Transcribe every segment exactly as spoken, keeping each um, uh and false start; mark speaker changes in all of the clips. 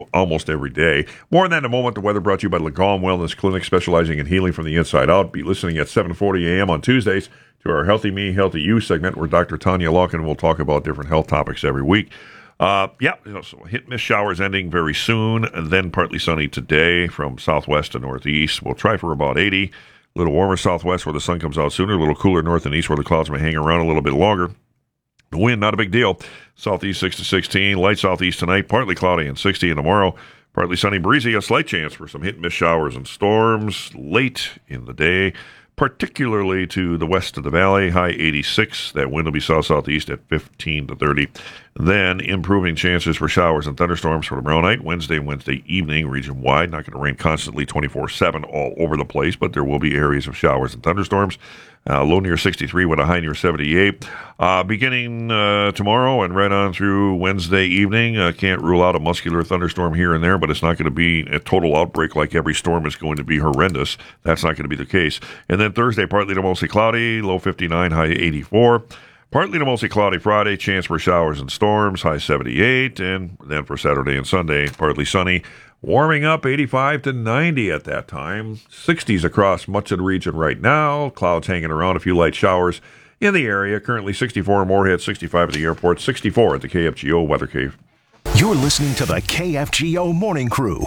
Speaker 1: almost every day. More on that in a moment. The weather brought to you by Lagom Wellness Clinic, specializing in healing from the inside out. Be listening at seven forty a.m. on Tuesdays to our Healthy Me, Healthy You segment, where Doctor Tanya Lawkin will talk about different health topics every week. Uh, yeah, so hit-miss showers ending very soon, and then partly sunny today from southwest to northeast. We'll try for about eighty. A little warmer southwest where the sun comes out sooner, a little cooler north and east where the clouds may hang around a little bit longer. The wind, not a big deal. Southeast six to sixteen, light southeast tonight, partly cloudy and sixty, and tomorrow partly sunny, breezy, a slight chance for some hit-and-miss showers and storms late in the day, particularly to the west of the valley, high eighty-six. That wind will be south-southeast at fifteen to thirty. Then improving chances for showers and thunderstorms for tomorrow night, Wednesday and Wednesday evening, region-wide. Not going to rain constantly twenty-four seven all over the place, but there will be areas of showers and thunderstorms. Uh, low near sixty-three with a high near seventy-eight. Uh, beginning uh, tomorrow and right on through Wednesday evening, uh, can't rule out a muscular thunderstorm here and there, but it's not going to be a total outbreak like every storm is going to be horrendous. That's not going to be the case. And then Thursday, partly to mostly cloudy, low fifty-nine, high eighty-four. Partly to mostly cloudy Friday, chance for showers and storms, high seventy-eight. And then for Saturday and Sunday, partly sunny, warming up eighty-five to ninety at that time. sixties across much of the region right now. Clouds hanging around, a few light showers in the area. Currently sixty-four in Moorhead, sixty-five at the airport, sixty-four at the K F G O Weather Cave.
Speaker 2: You're listening to the K F G O Morning Crew.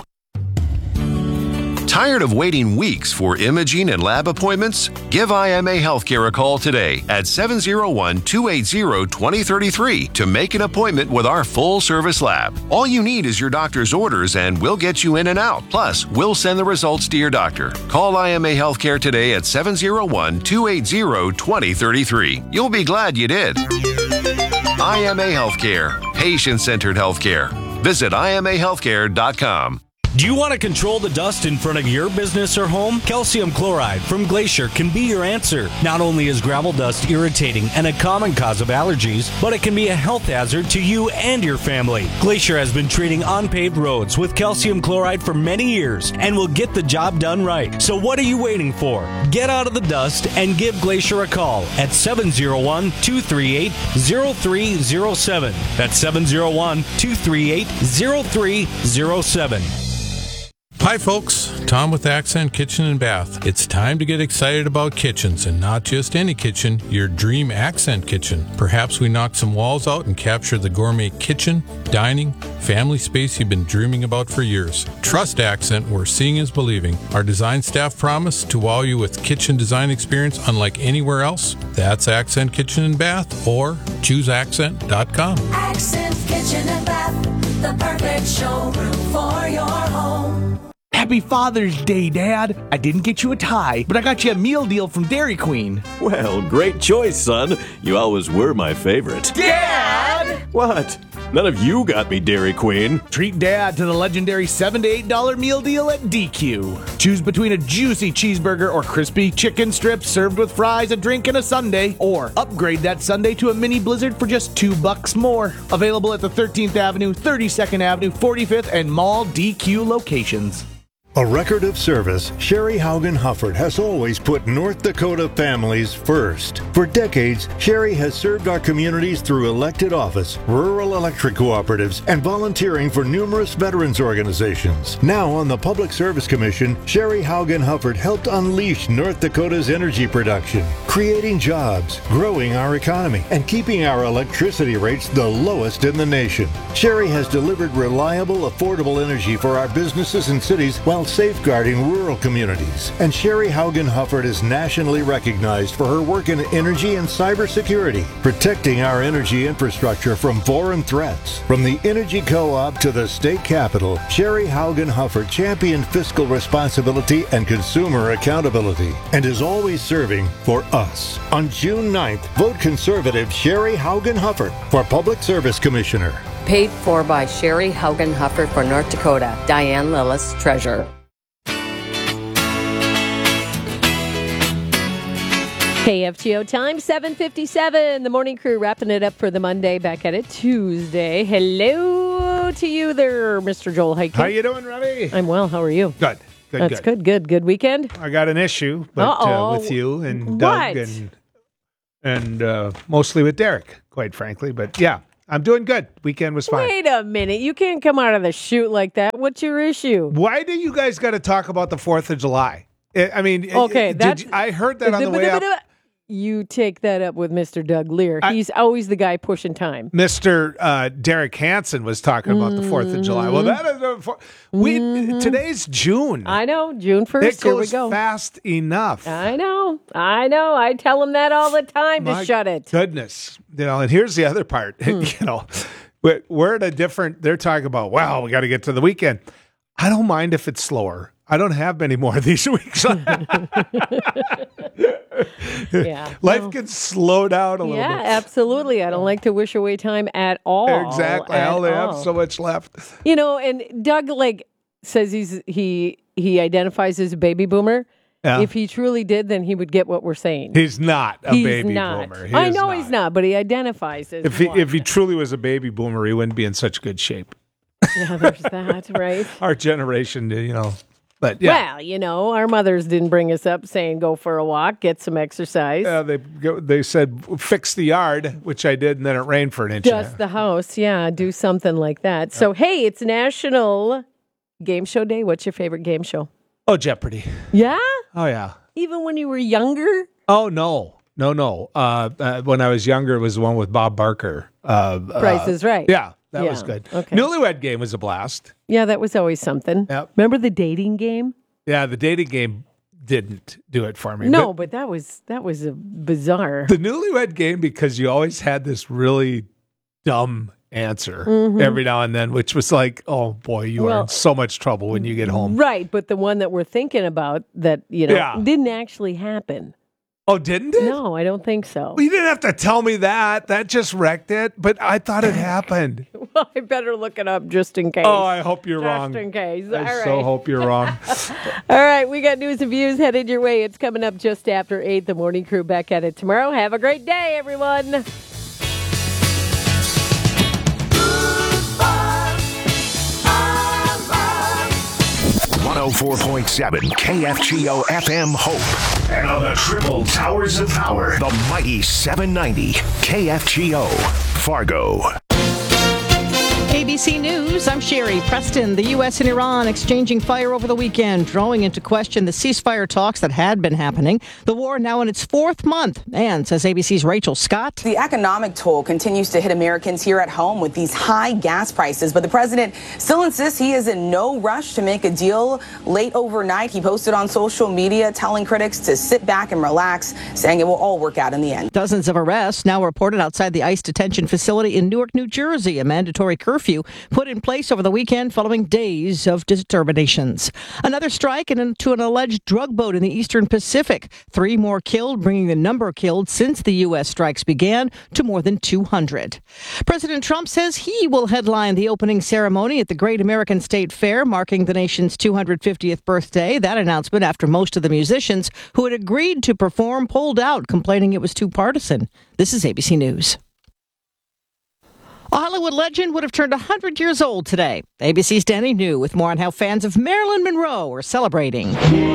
Speaker 3: Tired of waiting weeks for imaging and lab appointments? Give I M A Healthcare a call today at seven oh one, two eight zero, two oh three three to make an appointment with our full-service lab. All you need is your doctor's orders and we'll get you in and out. Plus, we'll send the results to your doctor. Call I M A Healthcare today at seven oh one, two eight zero, two oh three three. You'll be glad you did. I M A Healthcare. Patient-centered healthcare. Visit I M A healthcare dot com.
Speaker 4: Do you want to control the dust in front of your business or home? Calcium chloride from Glacier can be your answer. Not only is gravel dust irritating and a common cause of allergies, but it can be a health hazard to you and your family. Glacier has been treating unpaved roads with calcium chloride for many years and will get the job done right. So what are you waiting for? Get out of the dust and give Glacier a call at seven oh one, two three eight, oh three oh seven. That's seven oh one, two three eight, oh three oh seven.
Speaker 5: Hi folks, Tom with Accent Kitchen and Bath. It's time to get excited about kitchens, and not just any kitchen, your dream Accent kitchen. Perhaps we knock some walls out and capture the gourmet kitchen, dining, family space you've been dreaming about for years. Trust Accent, where seeing is believing. Our design staff promise to wow you with kitchen design experience unlike anywhere else. That's Accent Kitchen and Bath, or choose accent dot com.
Speaker 6: Accent Kitchen and Bath, the perfect showroom for your home.
Speaker 7: Happy Father's Day, Dad. I didn't get you a tie, but I got you a meal deal from Dairy Queen.
Speaker 8: Well, great choice, son. You always were my favorite.
Speaker 7: Dad!
Speaker 8: What? None of you got me Dairy Queen.
Speaker 7: Treat Dad to the legendary seven to eight dollar meal deal at D Q. Choose between a juicy cheeseburger or crispy chicken strips served with fries, a drink, and a sundae. Or upgrade that sundae to a mini blizzard for just two bucks more. Available at the thirteenth Avenue, thirty-second Avenue, forty-fifth, and Mall D Q locations.
Speaker 9: A record of service, Sherry Haugen Hufford has always put North Dakota families first. For decades, Sherry has served our communities through elected office, rural electric cooperatives, and volunteering for numerous veterans organizations. Now on the Public Service Commission, Sherry Haugen Hufford helped unleash North Dakota's energy production, creating jobs, growing our economy, and keeping our electricity rates the lowest in the nation. Sherry has delivered reliable, affordable energy for our businesses and cities while safeguarding rural communities. And Sherry Haugen Hufford is nationally recognized for her work in energy and cybersecurity, protecting our energy infrastructure from foreign threats. From the Energy Co-op to the state capitol, Sherry Haugen Hufford championed fiscal responsibility and consumer accountability, and is always serving for us. On June ninth, vote conservative Sherry Haugen Hufford for Public Service Commissioner.
Speaker 10: Paid for by Sherry Haugen Hufford for North Dakota. Diane Lillis, Treasurer.
Speaker 11: K F G O time, seven fifty-seven. The morning crew wrapping it up for the Monday. Back at it Tuesday. Hello to you there, Mister Joel Highkin.
Speaker 12: How you doing, Robbie?
Speaker 11: I'm well. How are you?
Speaker 12: Good. Good,
Speaker 11: That's
Speaker 12: good.
Speaker 11: good. Good. Good weekend?
Speaker 12: I got an issue but uh, with you and Doug
Speaker 11: what?
Speaker 12: and, and uh, mostly with Derek, quite frankly. But yeah. I'm doing good. Weekend was fine.
Speaker 11: Wait a minute. You can't come out of the chute like that. What's your issue?
Speaker 12: Why do you guys got to talk about the fourth of July? I I mean,
Speaker 11: Okay,
Speaker 12: did
Speaker 11: that's-
Speaker 12: you- I heard that on the way up.
Speaker 11: You take that up with Mister Doug Lear. He's always the guy pushing time.
Speaker 12: Mister Uh, Derek Hansen was talking about the fourth of July. Well, that is a, we today's June.
Speaker 11: I know, June
Speaker 12: It
Speaker 11: first. Here we
Speaker 12: goes
Speaker 11: go.
Speaker 12: fast enough.
Speaker 11: I know. I know. I tell him that all the time to
Speaker 12: My
Speaker 11: shut it.
Speaker 12: Goodness, you know. And here's the other part.
Speaker 11: Hmm.
Speaker 12: you know, we're, we're at a different. They're talking about. Wow, we got to get to the weekend. I don't mind if it's slower. I don't have many more of these weeks.
Speaker 11: Yeah.
Speaker 12: Life
Speaker 11: Well,
Speaker 12: can slow down a little
Speaker 11: yeah,
Speaker 12: bit.
Speaker 11: absolutely. I don't like to wish away time at all.
Speaker 12: Exactly. I
Speaker 11: at
Speaker 12: only
Speaker 11: all.
Speaker 12: have so much left.
Speaker 11: You know, and Doug like says he's he he identifies as a baby boomer.
Speaker 12: Yeah.
Speaker 11: If he truly did, then he would get what we're saying.
Speaker 12: He's not a
Speaker 11: He's
Speaker 12: baby
Speaker 11: not.
Speaker 12: boomer. He
Speaker 11: I
Speaker 12: is
Speaker 11: know
Speaker 12: not.
Speaker 11: he's not, but he identifies as
Speaker 12: If he
Speaker 11: one.
Speaker 12: if he truly was a baby boomer, he wouldn't be in such good shape.
Speaker 11: Yeah, there's that, right?
Speaker 12: Our generation, you know. But yeah,
Speaker 11: Well, you know, our mothers didn't bring us up saying go for a walk, get some exercise.
Speaker 12: uh, they go, they said fix the yard, which I did, and then it rained for an inch. and a
Speaker 11: Dust the house, yeah, do something like that. So, hey, it's National Game Show Day. What's your favorite game show?
Speaker 12: Oh, Jeopardy.
Speaker 11: Yeah?
Speaker 12: Oh, yeah.
Speaker 11: Even when you were younger?
Speaker 12: Oh, no. No, no. Uh, uh, when I was younger, it was the one with Bob Barker. Uh,
Speaker 11: Price
Speaker 12: uh,
Speaker 11: is Right.
Speaker 12: Yeah, that
Speaker 11: Yeah,
Speaker 12: was good.
Speaker 11: okay.
Speaker 12: Newlywed Game was a blast.
Speaker 11: Yeah, that was always something.
Speaker 12: Yep.
Speaker 11: Remember the dating game?
Speaker 12: Yeah, the dating game didn't do it for me.
Speaker 11: No,
Speaker 12: But
Speaker 11: but that was that was a bizarre.
Speaker 12: the Newlywed Game, because you always had this really dumb answer
Speaker 11: Mhm.
Speaker 12: every now and then, which was like, oh boy, you are
Speaker 11: Well,
Speaker 12: in so much trouble when you get home.
Speaker 11: Right, but the one that we're thinking about that, you know,
Speaker 12: Yeah.
Speaker 11: didn't actually happen.
Speaker 12: Oh, didn't it?
Speaker 11: No, I don't think so.
Speaker 12: Well, you didn't have to tell me that. That just wrecked it. But I thought it happened.
Speaker 11: Well, I better look it up just in case.
Speaker 12: Oh, I hope you're
Speaker 11: just
Speaker 12: wrong.
Speaker 11: in case.
Speaker 12: I
Speaker 11: All right.
Speaker 12: so hope you're wrong.
Speaker 11: All right, we got news and views headed your way. It's coming up just after eight. The Morning Crew back at it tomorrow. Have a great day, everyone.
Speaker 2: one oh four point seven K F G O F M Hope. And on the triple towers of power, the mighty seven ninety K F G O Fargo.
Speaker 13: A B C News, I'm Sherry Preston. The U S and Iran exchanging fire over the weekend, drawing into question the ceasefire talks that had been happening. The war now in its fourth month, and says A B C's Rachel Scott.
Speaker 14: The economic toll continues to hit Americans here at home with these high gas prices, but the president still insists he is in no rush to make a deal. Late overnight, he posted on social media telling critics to sit back and relax, saying it will all work out in the end.
Speaker 13: Dozens of arrests now reported outside the ICE detention facility in Newark, New Jersey. A mandatory curfew put in place over the weekend following days of determinations. Another strike into an alleged drug boat in the Eastern Pacific. Three more killed, bringing the number killed since the U S strikes began to more than two hundred. President Trump says he will headline the opening ceremony at the Great American State Fair, marking the nation's two hundred fiftieth birthday. That announcement after most of the musicians who had agreed to perform pulled out, complaining it was too partisan. This is A B C News. A Hollywood legend would have turned one hundred years old today. A B C's Danny New with more on how fans of Marilyn Monroe are celebrating.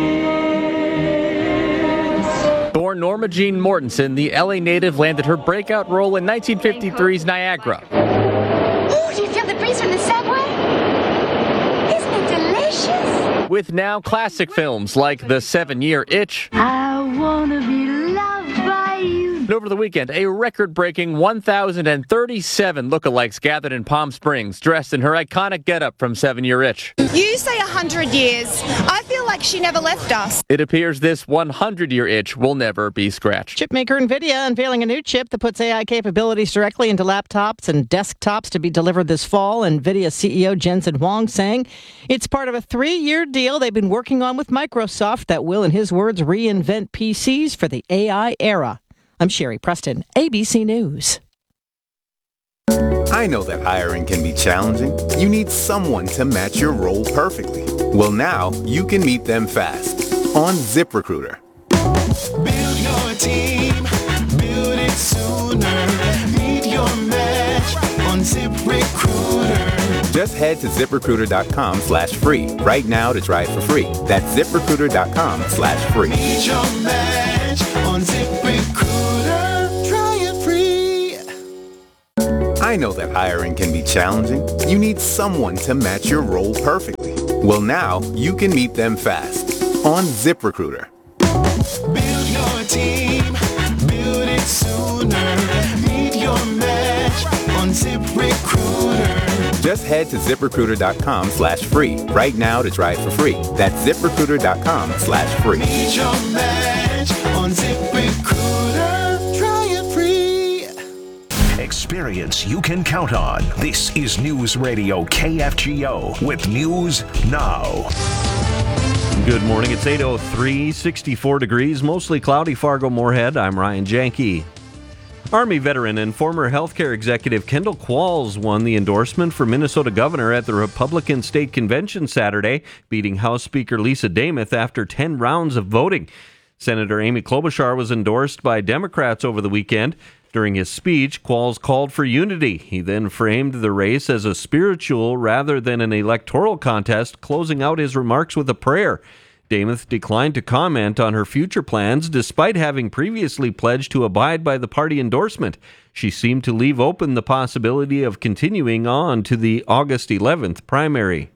Speaker 15: Born Norma Jean Mortensen, the L A native landed her breakout role in nineteen fifty-three's Niagara.
Speaker 16: Oh, do you feel the breeze from the subway? Isn't it delicious?
Speaker 15: With now classic films like The Seven-Year Itch.
Speaker 16: I wanna be loved by you.
Speaker 15: And over the weekend, a record-breaking one thousand thirty-seven lookalikes gathered in Palm Springs, dressed in her iconic getup from Seven-Year Itch.
Speaker 17: You say one hundred years. I feel like she never left us.
Speaker 15: It appears this one hundred year itch will never be scratched.
Speaker 13: Chipmaker NVIDIA unveiling a new chip that puts A I capabilities directly into laptops and desktops to be delivered this fall. NVIDIA C E O Jensen Huang saying it's part of a three-year deal they've been working on with Microsoft that will, in his words, reinvent P Cs for the A I era. I'm Sherry Preston, A B C News.
Speaker 18: I know that hiring can be challenging. You need someone to match your role perfectly. Well, now you can meet them fast on ZipRecruiter.
Speaker 19: Build your team, build it sooner. Meet your match on ZipRecruiter.
Speaker 18: Just head to ZipRecruiter.com slash free right now to try it for free. That's ZipRecruiter.com slash free.
Speaker 19: Meet your match on ZipRecruiter. Try it free.
Speaker 18: I know that hiring can be challenging. You need someone to match your role perfectly. Well, now you can meet them fast on ZipRecruiter.
Speaker 19: Build your team, build it sooner. Meet your match on ZipRecruiter.
Speaker 18: Just head to ZipRecruiter.com slash free right now to try it for free. That's ZipRecruiter.com slash free.
Speaker 19: Meet your match on ZipRecruiter. Try it free.
Speaker 2: Experience you can count on. This is News Radio K F G O with News Now.
Speaker 20: Good morning. It's eight oh three, sixty-four degrees, mostly cloudy. Fargo, Moorhead. I'm Ryan Janke. Army veteran and former healthcare executive Kendall Qualls won the endorsement for Minnesota governor at the Republican State Convention Saturday, beating House Speaker Lisa Demuth after ten rounds of voting. Senator Amy Klobuchar was endorsed by Democrats over the weekend. During his speech, Qualls called for unity. He then framed the race as a spiritual rather than an electoral contest, closing out his remarks with a prayer. Demuth declined to comment on her future plans, despite having previously pledged to abide by the party endorsement. She seemed to leave open the possibility of continuing on to the August eleventh primary.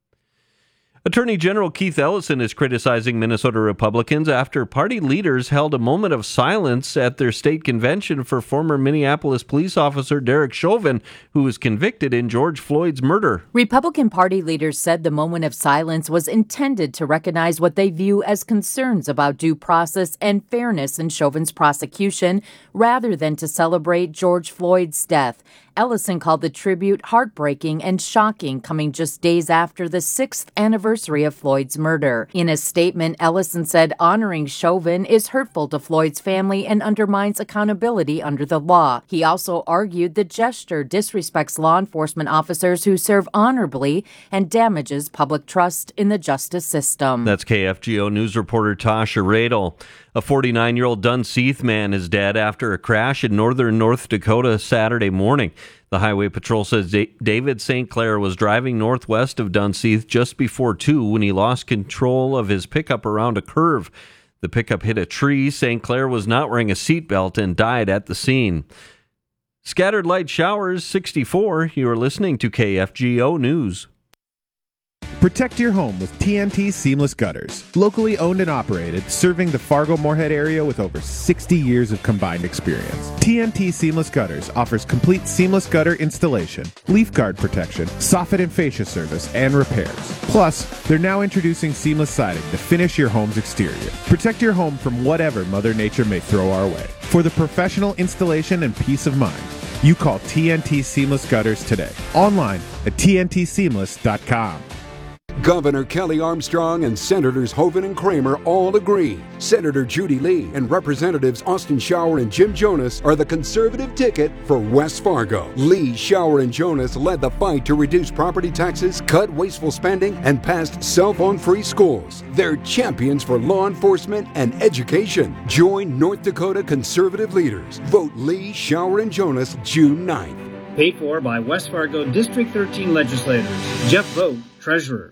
Speaker 20: Attorney General Keith Ellison is criticizing Minnesota Republicans after party leaders held a moment of silence at their state convention for former Minneapolis police officer Derek Chauvin, who was convicted in George Floyd's murder.
Speaker 21: Republican Party leaders said the moment of silence was intended to recognize what they view as concerns about due process and fairness in Chauvin's prosecution, rather than to celebrate George Floyd's death. Ellison called the tribute heartbreaking and shocking, coming just days after the sixth anniversary of Floyd's murder. In a statement, Ellison said honoring Chauvin is hurtful to Floyd's family and undermines accountability under the law. He also argued the gesture disrespects law enforcement officers who serve honorably and damages public trust in the justice system.
Speaker 20: That's K F G O News reporter Tasha Radel. A forty-nine-year-old Dunseith man is dead after a crash in northern North Dakota Saturday morning. The Highway Patrol says David Saint Clair was driving northwest of Dunseith just before two when he lost control of his pickup around a curve. The pickup hit a tree. Saint Clair was not wearing a seatbelt and died at the scene. Scattered light showers, sixty-four. You are listening to K F G O News.
Speaker 22: Protect your home with T N T Seamless Gutters. Locally owned and operated, serving the Fargo-Moorhead area with over sixty years of combined experience. T N T Seamless Gutters offers complete seamless gutter installation, leaf guard protection, soffit and fascia service, and repairs. Plus, they're now introducing seamless siding to finish your home's exterior. Protect your home from whatever Mother Nature may throw our way. For the professional installation and peace of mind, you call T N T Seamless Gutters today. Online at T N T seamless dot com.
Speaker 23: Governor Kelly Armstrong and Senators Hoeven and Kramer all agree. Senator Judy Lee and Representatives Austin Shower and Jim Jonas are the conservative ticket for West Fargo. Lee, Shower, and Jonas led the fight to reduce property taxes, cut wasteful spending, and passed cell phone-free schools. They're champions for law enforcement and education. Join North Dakota conservative leaders. Vote Lee, Shower, and Jonas June ninth.
Speaker 24: Paid for by West Fargo District thirteen legislators. Jeff Vogt, Treasurer.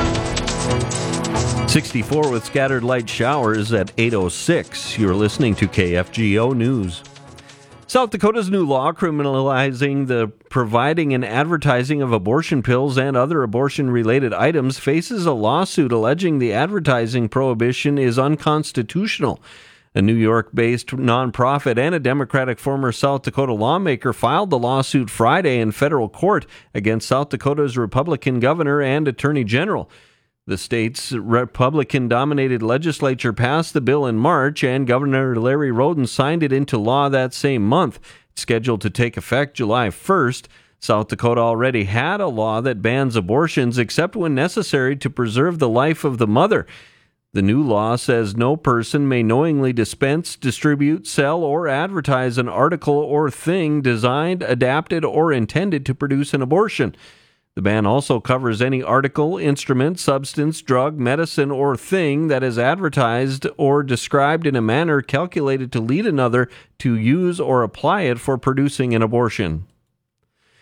Speaker 20: sixty-four with scattered light showers at eight oh six. You're listening to K F G O News. South Dakota's new law criminalizing the providing and advertising of abortion pills and other abortion-related items faces a lawsuit alleging the advertising prohibition is unconstitutional. A New York-based nonprofit and a Democratic former South Dakota lawmaker filed the lawsuit Friday in federal court against South Dakota's Republican governor and attorney general. The state's Republican-dominated legislature passed the bill in March, and Governor Larry Roden signed it into law that same month. It's scheduled to take effect July first. South Dakota already had a law that bans abortions except when necessary to preserve the life of the mother. The new law says no person may knowingly dispense, distribute, sell, or advertise an article or thing designed, adapted, or intended to produce an abortion. The ban also covers any article, instrument, substance, drug, medicine, or thing that is advertised or described in a manner calculated to lead another to use or apply it for producing an abortion.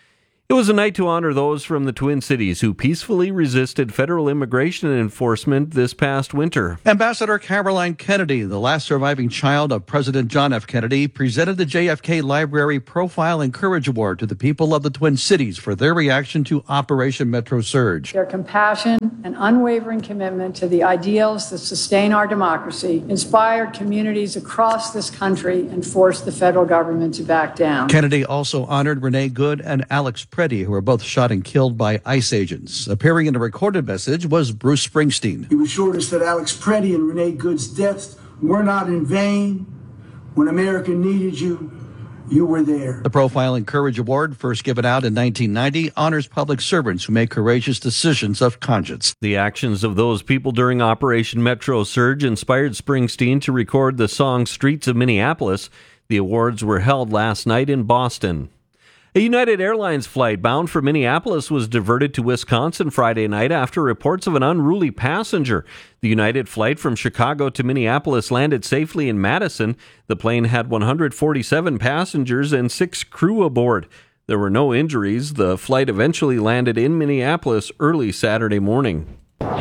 Speaker 20: It was a night to honor those from the Twin Cities who peacefully resisted federal immigration enforcement this past winter.
Speaker 1: Ambassador Caroline Kennedy, the last surviving child of President John F. Kennedy, presented the J F K Library Profile and Courage Award to the people of the Twin Cities for their reaction to Operation Metro Surge.
Speaker 3: Their compassion and unwavering commitment to the ideals that sustain our democracy inspired communities across this country and forced the federal government to back down.
Speaker 1: Kennedy also honored Renee Good and Alex Preddy, who were both shot and killed by ICE agents. Appearing in a recorded message was Bruce Springsteen.
Speaker 4: He assured us that Alex Preddy and Renee Good's deaths were not in vain. When America needed you, you were there.
Speaker 1: The Profile and Courage Award, first given out in nineteen ninety, honors public servants who make courageous decisions of conscience.
Speaker 20: The actions of those people during Operation Metro Surge inspired Springsteen to record the song Streets of Minneapolis. The awards were held last night in Boston. A United Airlines flight bound for Minneapolis was diverted to Wisconsin Friday night after reports of an unruly passenger. The United flight from Chicago to Minneapolis landed safely in Madison. The plane had one hundred forty-seven passengers and six crew aboard. There were no injuries. The flight eventually landed in Minneapolis early Saturday morning.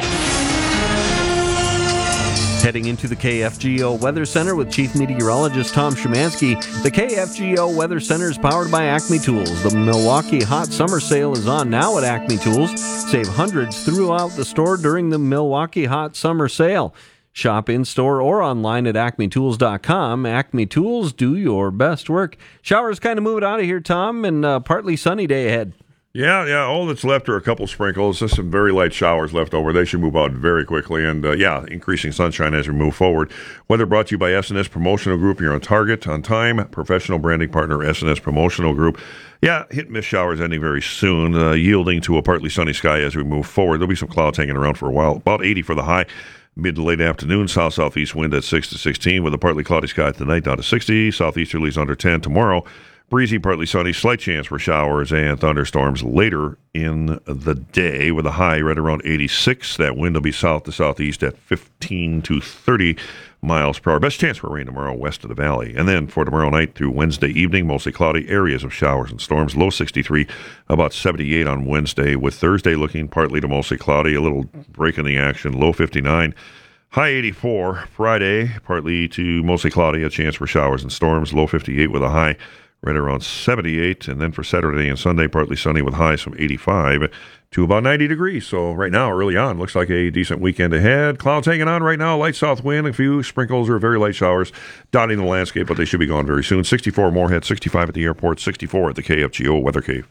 Speaker 20: Heading into the K F G O Weather Center with Chief Meteorologist Tom Szymanski. The K F G O Weather Center is powered by Acme Tools. The Milwaukee Hot Summer Sale is on now at Acme Tools. Save hundreds throughout the store during the Milwaukee Hot Summer Sale. Shop in-store or online at acme tools dot com. Acme Tools, do your best work. Showers kind of moving out of here, Tom, and uh, partly sunny day ahead.
Speaker 5: Yeah, yeah. All that's left are a couple sprinkles. Just some very light showers left over. They should move out very quickly. And, uh, yeah, increasing sunshine as we move forward. Weather brought to you by S and S Promotional Group. You're on target, on time. Professional branding partner, S and S Promotional Group. Yeah, hit and miss showers ending very soon, uh, yielding to a partly sunny sky as we move forward. There'll be some clouds hanging around for a while. About eighty for the high. Mid to late afternoon, south-southeast wind at six to sixteen with a partly cloudy sky tonight down to sixty. Southeasterlies under ten tomorrow. Breezy, partly sunny, slight chance for showers and thunderstorms later in the day with a high right around eighty-six. That wind will be south to southeast at fifteen to thirty miles per hour. Best chance for rain tomorrow west of the valley. And then for tomorrow night through Wednesday evening, mostly cloudy, areas of showers and storms. Low sixty-three, about seventy-eight on Wednesday, with Thursday looking partly to mostly cloudy, a little break in the action. Low fifty-nine. High eighty-four. Friday, partly to mostly cloudy, a chance for showers and storms. Low fifty-eight with a high right around seventy-eight, and then for Saturday and Sunday, partly sunny with highs from eighty-five to about ninety degrees. So right now, early on, looks like a decent weekend ahead. Clouds hanging on right now, light south wind, a few sprinkles or very light showers dotting the landscape, but they should be gone very soon. sixty-four Moorhead, sixty-five at the airport, sixty-four at the K F G O Weather Cave.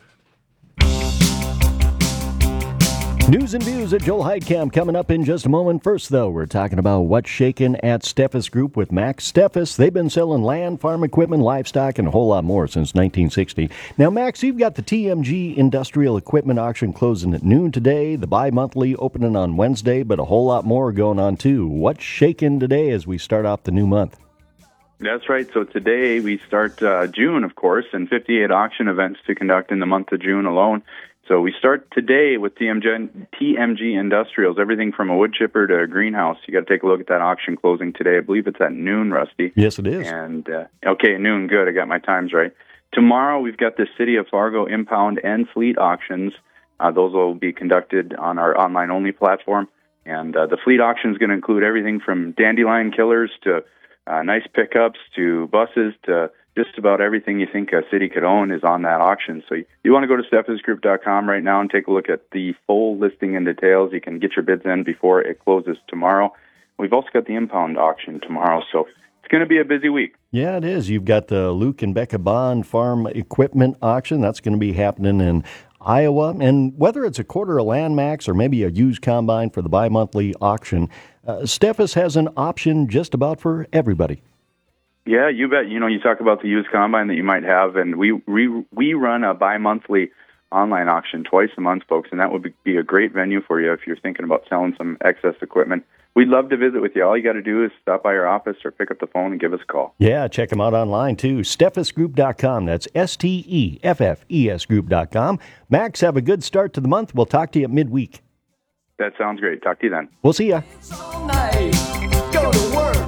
Speaker 25: News and views at Joel Heidkamp coming up in just a moment. First, though, we're talking about what's shaking at Steffes Group with Max Steffes. They've been selling land, farm equipment, livestock, and a whole lot more since nineteen sixty. Now, Max, you've got the T M G Industrial Equipment Auction closing at noon today, the bi-monthly opening on Wednesday, but a whole lot more going on, too. What's shaking today as we start off the new month?
Speaker 26: That's right. So today we start uh, June, of course, and fifty-eight auction events to conduct in the month of June alone. So we start today with T M G, T M G Industrials, everything from a wood chipper to a greenhouse. You got to take a look at that auction closing today. I believe it's at noon, Rusty.
Speaker 25: Yes, it is.
Speaker 26: And uh, okay, noon, good. I got my times right. Tomorrow we've got the City of Fargo impound and fleet auctions. Uh, those will be conducted on our online-only platform. And uh, the fleet auction is going to include everything from dandelion killers to uh, nice pickups to buses to just about everything you think a city could own is on that auction. So you, you want to go to steffes group dot com right now and take a look at the full listing and details. You can get your bids in before it closes tomorrow. We've also got the impound auction tomorrow, so it's going to be a busy week.
Speaker 25: Yeah, it is. You've got the Luke and Becca Bond Farm Equipment Auction. That's going to be happening in Iowa. And whether it's a quarter of land, Max, or maybe a used combine for the bi-monthly auction, uh, Steffes has an option just about for everybody.
Speaker 26: Yeah, you bet. You know, you talk about the used combine that you might have, and we we, we run a bi-monthly online auction twice a month, folks, and that would be a great venue for you if you're thinking about selling some excess equipment. We'd love to visit with you. All you got to do is stop by our office or pick up the phone and give us a call.
Speaker 25: Yeah, check them out online, too. steffes group dot com. That's S T E F F E S group dot com. Max, have a good start to the month. We'll talk to you at midweek.
Speaker 26: That sounds great. Talk to you then.
Speaker 25: We'll see ya.
Speaker 19: Go to work.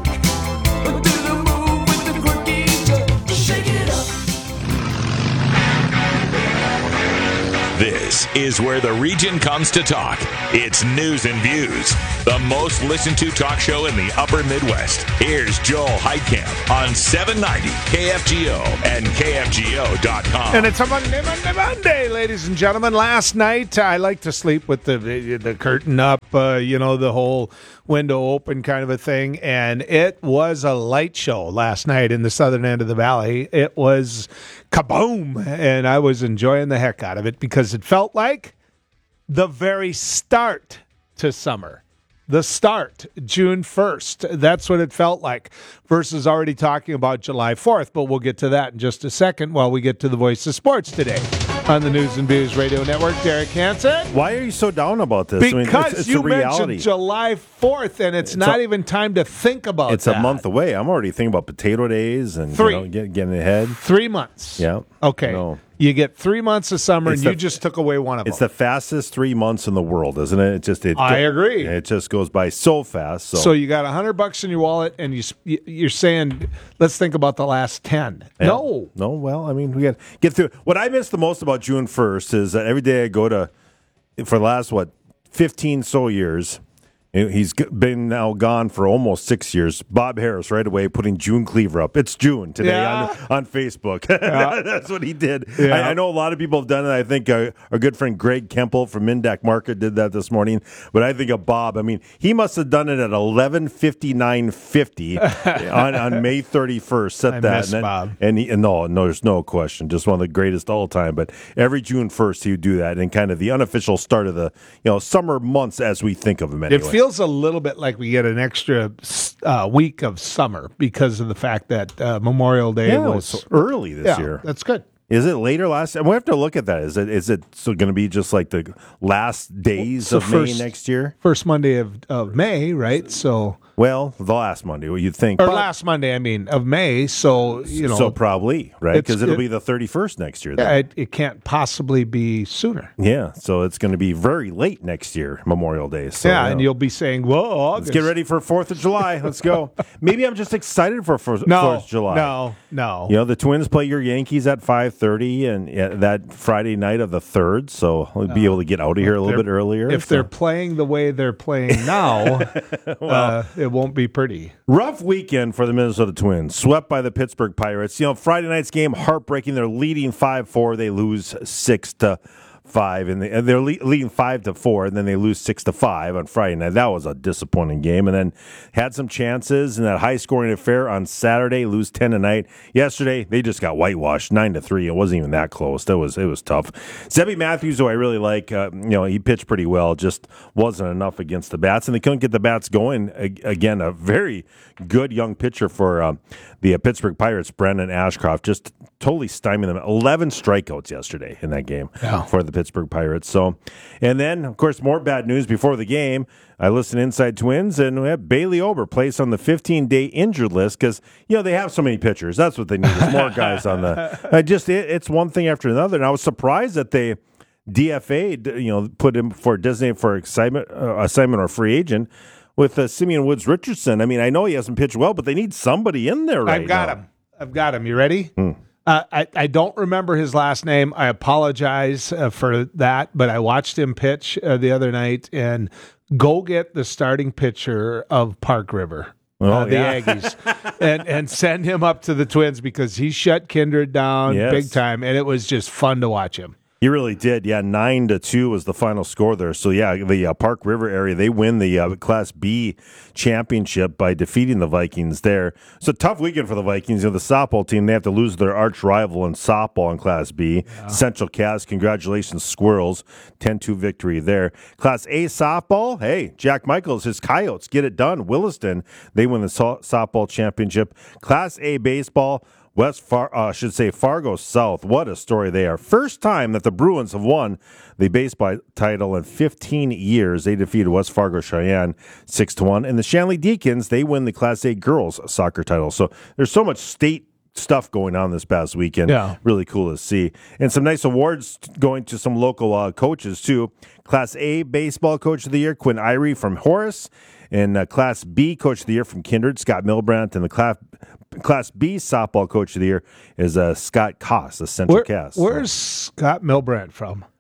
Speaker 6: is where the region comes to talk. It's News and Views, the most listened to talk show in the upper Midwest. Here's Joel Heitkamp on seven ninety K F G O and K F G O dot com.
Speaker 7: And it's a Monday, Monday, Monday, ladies and gentlemen. Last night, I like to sleep with the the curtain up, uh, you know, the whole window open kind of a thing. And it was a light show last night in the southern end of the valley. It was kaboom. And I was enjoying the heck out of it because it felt like the very start to summer. The start, June first. That's what it felt like versus already talking about July fourth. But we'll get to that in just a second while we get to the Voice of Sports today on the News and Views Radio Network. Derek Hansen.
Speaker 8: Why are you so down about this?
Speaker 7: Because
Speaker 8: I mean, it's, it's
Speaker 7: you
Speaker 8: a reality.
Speaker 7: mentioned July fourth, and it's,
Speaker 8: It's
Speaker 7: not
Speaker 8: a-
Speaker 7: even time to think about
Speaker 8: It's
Speaker 7: that.
Speaker 8: a month away. I'm already thinking about potato days and
Speaker 7: Three.
Speaker 8: You know, get, getting ahead.
Speaker 7: Three months.
Speaker 8: Yeah.
Speaker 7: Okay.
Speaker 8: No.
Speaker 7: You get three months of summer,
Speaker 8: It's
Speaker 7: and you
Speaker 8: the-
Speaker 7: just took away one of
Speaker 8: It's
Speaker 7: them.
Speaker 8: the fastest three months in the world, isn't it? It just it.
Speaker 7: I agree.
Speaker 8: It just goes by so fast. So,
Speaker 7: So you got a hundred bucks in your wallet, and you s- you- you're saying, "Let's think about the last ten."
Speaker 8: Yeah.
Speaker 7: No,
Speaker 8: no. Well, I mean, we got to get through. What I miss the most about June first is that every day I go to, for the last what fifteen so years. He's g- been now gone for almost six years. Bob Harris right away putting June Cleaver up. It's June today
Speaker 7: Yeah.
Speaker 8: on, on Facebook.
Speaker 7: Yeah.
Speaker 8: That's what he did.
Speaker 7: Yeah.
Speaker 8: I, I know a lot of people have done it. I think uh, our good friend Greg Kemple from Mindak Market did that this morning. But I think of Bob. I mean, he must have done it at eleven fifty-nine fifty on, on May thirty-first. Set
Speaker 7: I
Speaker 8: that.
Speaker 7: miss
Speaker 8: and then-
Speaker 7: Bob.
Speaker 8: And, he, and no, no, there's no question. Just one of the greatest all time. But every June first, he would do that, and kind of the unofficial start of the you know summer months as we think of them. Anyway,
Speaker 7: it feels a little bit like we get an extra uh, week of summer because of the fact that uh, Memorial Day
Speaker 8: yeah,
Speaker 7: was
Speaker 8: it was so early this
Speaker 7: Yeah,
Speaker 8: year.
Speaker 7: That's good.
Speaker 8: Is it later last? And we have to look at that. Is it is it so going to be just like the last days
Speaker 7: So
Speaker 8: of
Speaker 7: first-
Speaker 8: May next year?
Speaker 7: First Monday of, of May, right? So
Speaker 8: Well, the last Monday, what you'd think.
Speaker 7: or
Speaker 8: But-
Speaker 7: last Monday, I mean, of May. So you know,
Speaker 8: so probably, right?
Speaker 7: it's-
Speaker 8: Because it'll
Speaker 7: it-
Speaker 8: be the thirty-first next year.
Speaker 7: yeah,
Speaker 8: Then.
Speaker 7: it, it can't possibly be sooner.
Speaker 8: Yeah, so it's going to be very late next year, Memorial Day. So,
Speaker 7: yeah,
Speaker 8: you
Speaker 7: and
Speaker 8: know.
Speaker 7: you'll be saying, "Whoa, August."
Speaker 8: Let's get ready for fourth of July. Let's go. Maybe I'm just excited for fourth
Speaker 7: No,
Speaker 8: of July.
Speaker 7: no, no.
Speaker 8: You know, the Twins play your Yankees at five thirty and yeah, that Friday night of the third, so we'll be able to get out of here a little
Speaker 7: They're-
Speaker 8: bit earlier.
Speaker 7: If
Speaker 8: so.
Speaker 7: they're playing the way they're playing now, uh, it won't be pretty.
Speaker 8: Rough weekend for the Minnesota Twins, swept by the Pittsburgh Pirates. You know, Friday night's game, heartbreaking. They're leading five four. They lose six to five, and they, and they're le- leading five to four, and then they lose six to five on Friday night. That was a disappointing game. And then had some chances in that high-scoring affair on Saturday, lose ten tonight. Yesterday, they just got whitewashed, nine to three. It wasn't even that close. That was it was tough. Zebby Matthews, who I really like, uh, you know, he pitched pretty well, just wasn't enough against the bats, and they couldn't get the bats going. A- again, a very good young pitcher for uh, the uh, Pittsburgh Pirates, Brandon Ashcroft, just totally stymied them. eleven strikeouts yesterday in that game
Speaker 7: Yeah.
Speaker 8: for the Pittsburgh Pirates. So, and then, of course, more bad news before the game. I listened to Inside Twins, and we have Bailey Ober placed on the fifteen-day injured list because, you know, they have so many pitchers. That's what they need is more guys on the – I just it, it's one thing after another. And I was surprised that they D F A'd, you know, put him for designated for assignment, uh, assignment or free agent with uh, Simeon Woods Richardson. I mean, I know he hasn't pitched well, but they need somebody in there right
Speaker 7: I've got
Speaker 8: now.
Speaker 7: him. I've got him. You ready?
Speaker 8: Hmm.
Speaker 7: Uh, I, I don't remember his last name. I apologize uh, for that, but I watched him pitch uh, the other night, and go get the starting pitcher of Park River.
Speaker 8: Oh,
Speaker 7: uh, the
Speaker 8: yeah.
Speaker 7: Aggies, and and send him up to the Twins because he shut Kindred down
Speaker 8: Yes.
Speaker 7: big time, and it was just fun to watch him.
Speaker 8: He really did. Yeah, nine to two was the final score there. So yeah, the uh, Park River area, they win the uh, Class B championship by defeating the Vikings there. It's a tough weekend for the Vikings. You know, the softball team, they have to lose their arch rival in softball in Class B. Central Cass, congratulations, Squirrels, ten two victory there. Class A softball, hey, Jack Michaels, his Coyotes get it done. Williston, they win the so- softball championship. Class A baseball, West Far, uh, should say Fargo South. What a story they are. First time that the Bruins have won the baseball title in fifteen years. They defeated West Fargo Cheyenne six to one. And the Shanley Deacons, they win the Class A girls soccer title. So there's so much state stuff going on this past weekend.
Speaker 7: Yeah.
Speaker 8: Really cool to see. And some nice awards going to some local uh, coaches, too. Class A baseball coach of the year, Quinn Irie from Horace. And uh, Class B coach of the year from Kindred, Scott Milbrandt. And the Class Class B softball coach of the year is uh, Scott Koss, the Central
Speaker 7: Where,
Speaker 8: Cass.
Speaker 7: where's Scott Milbrandt from?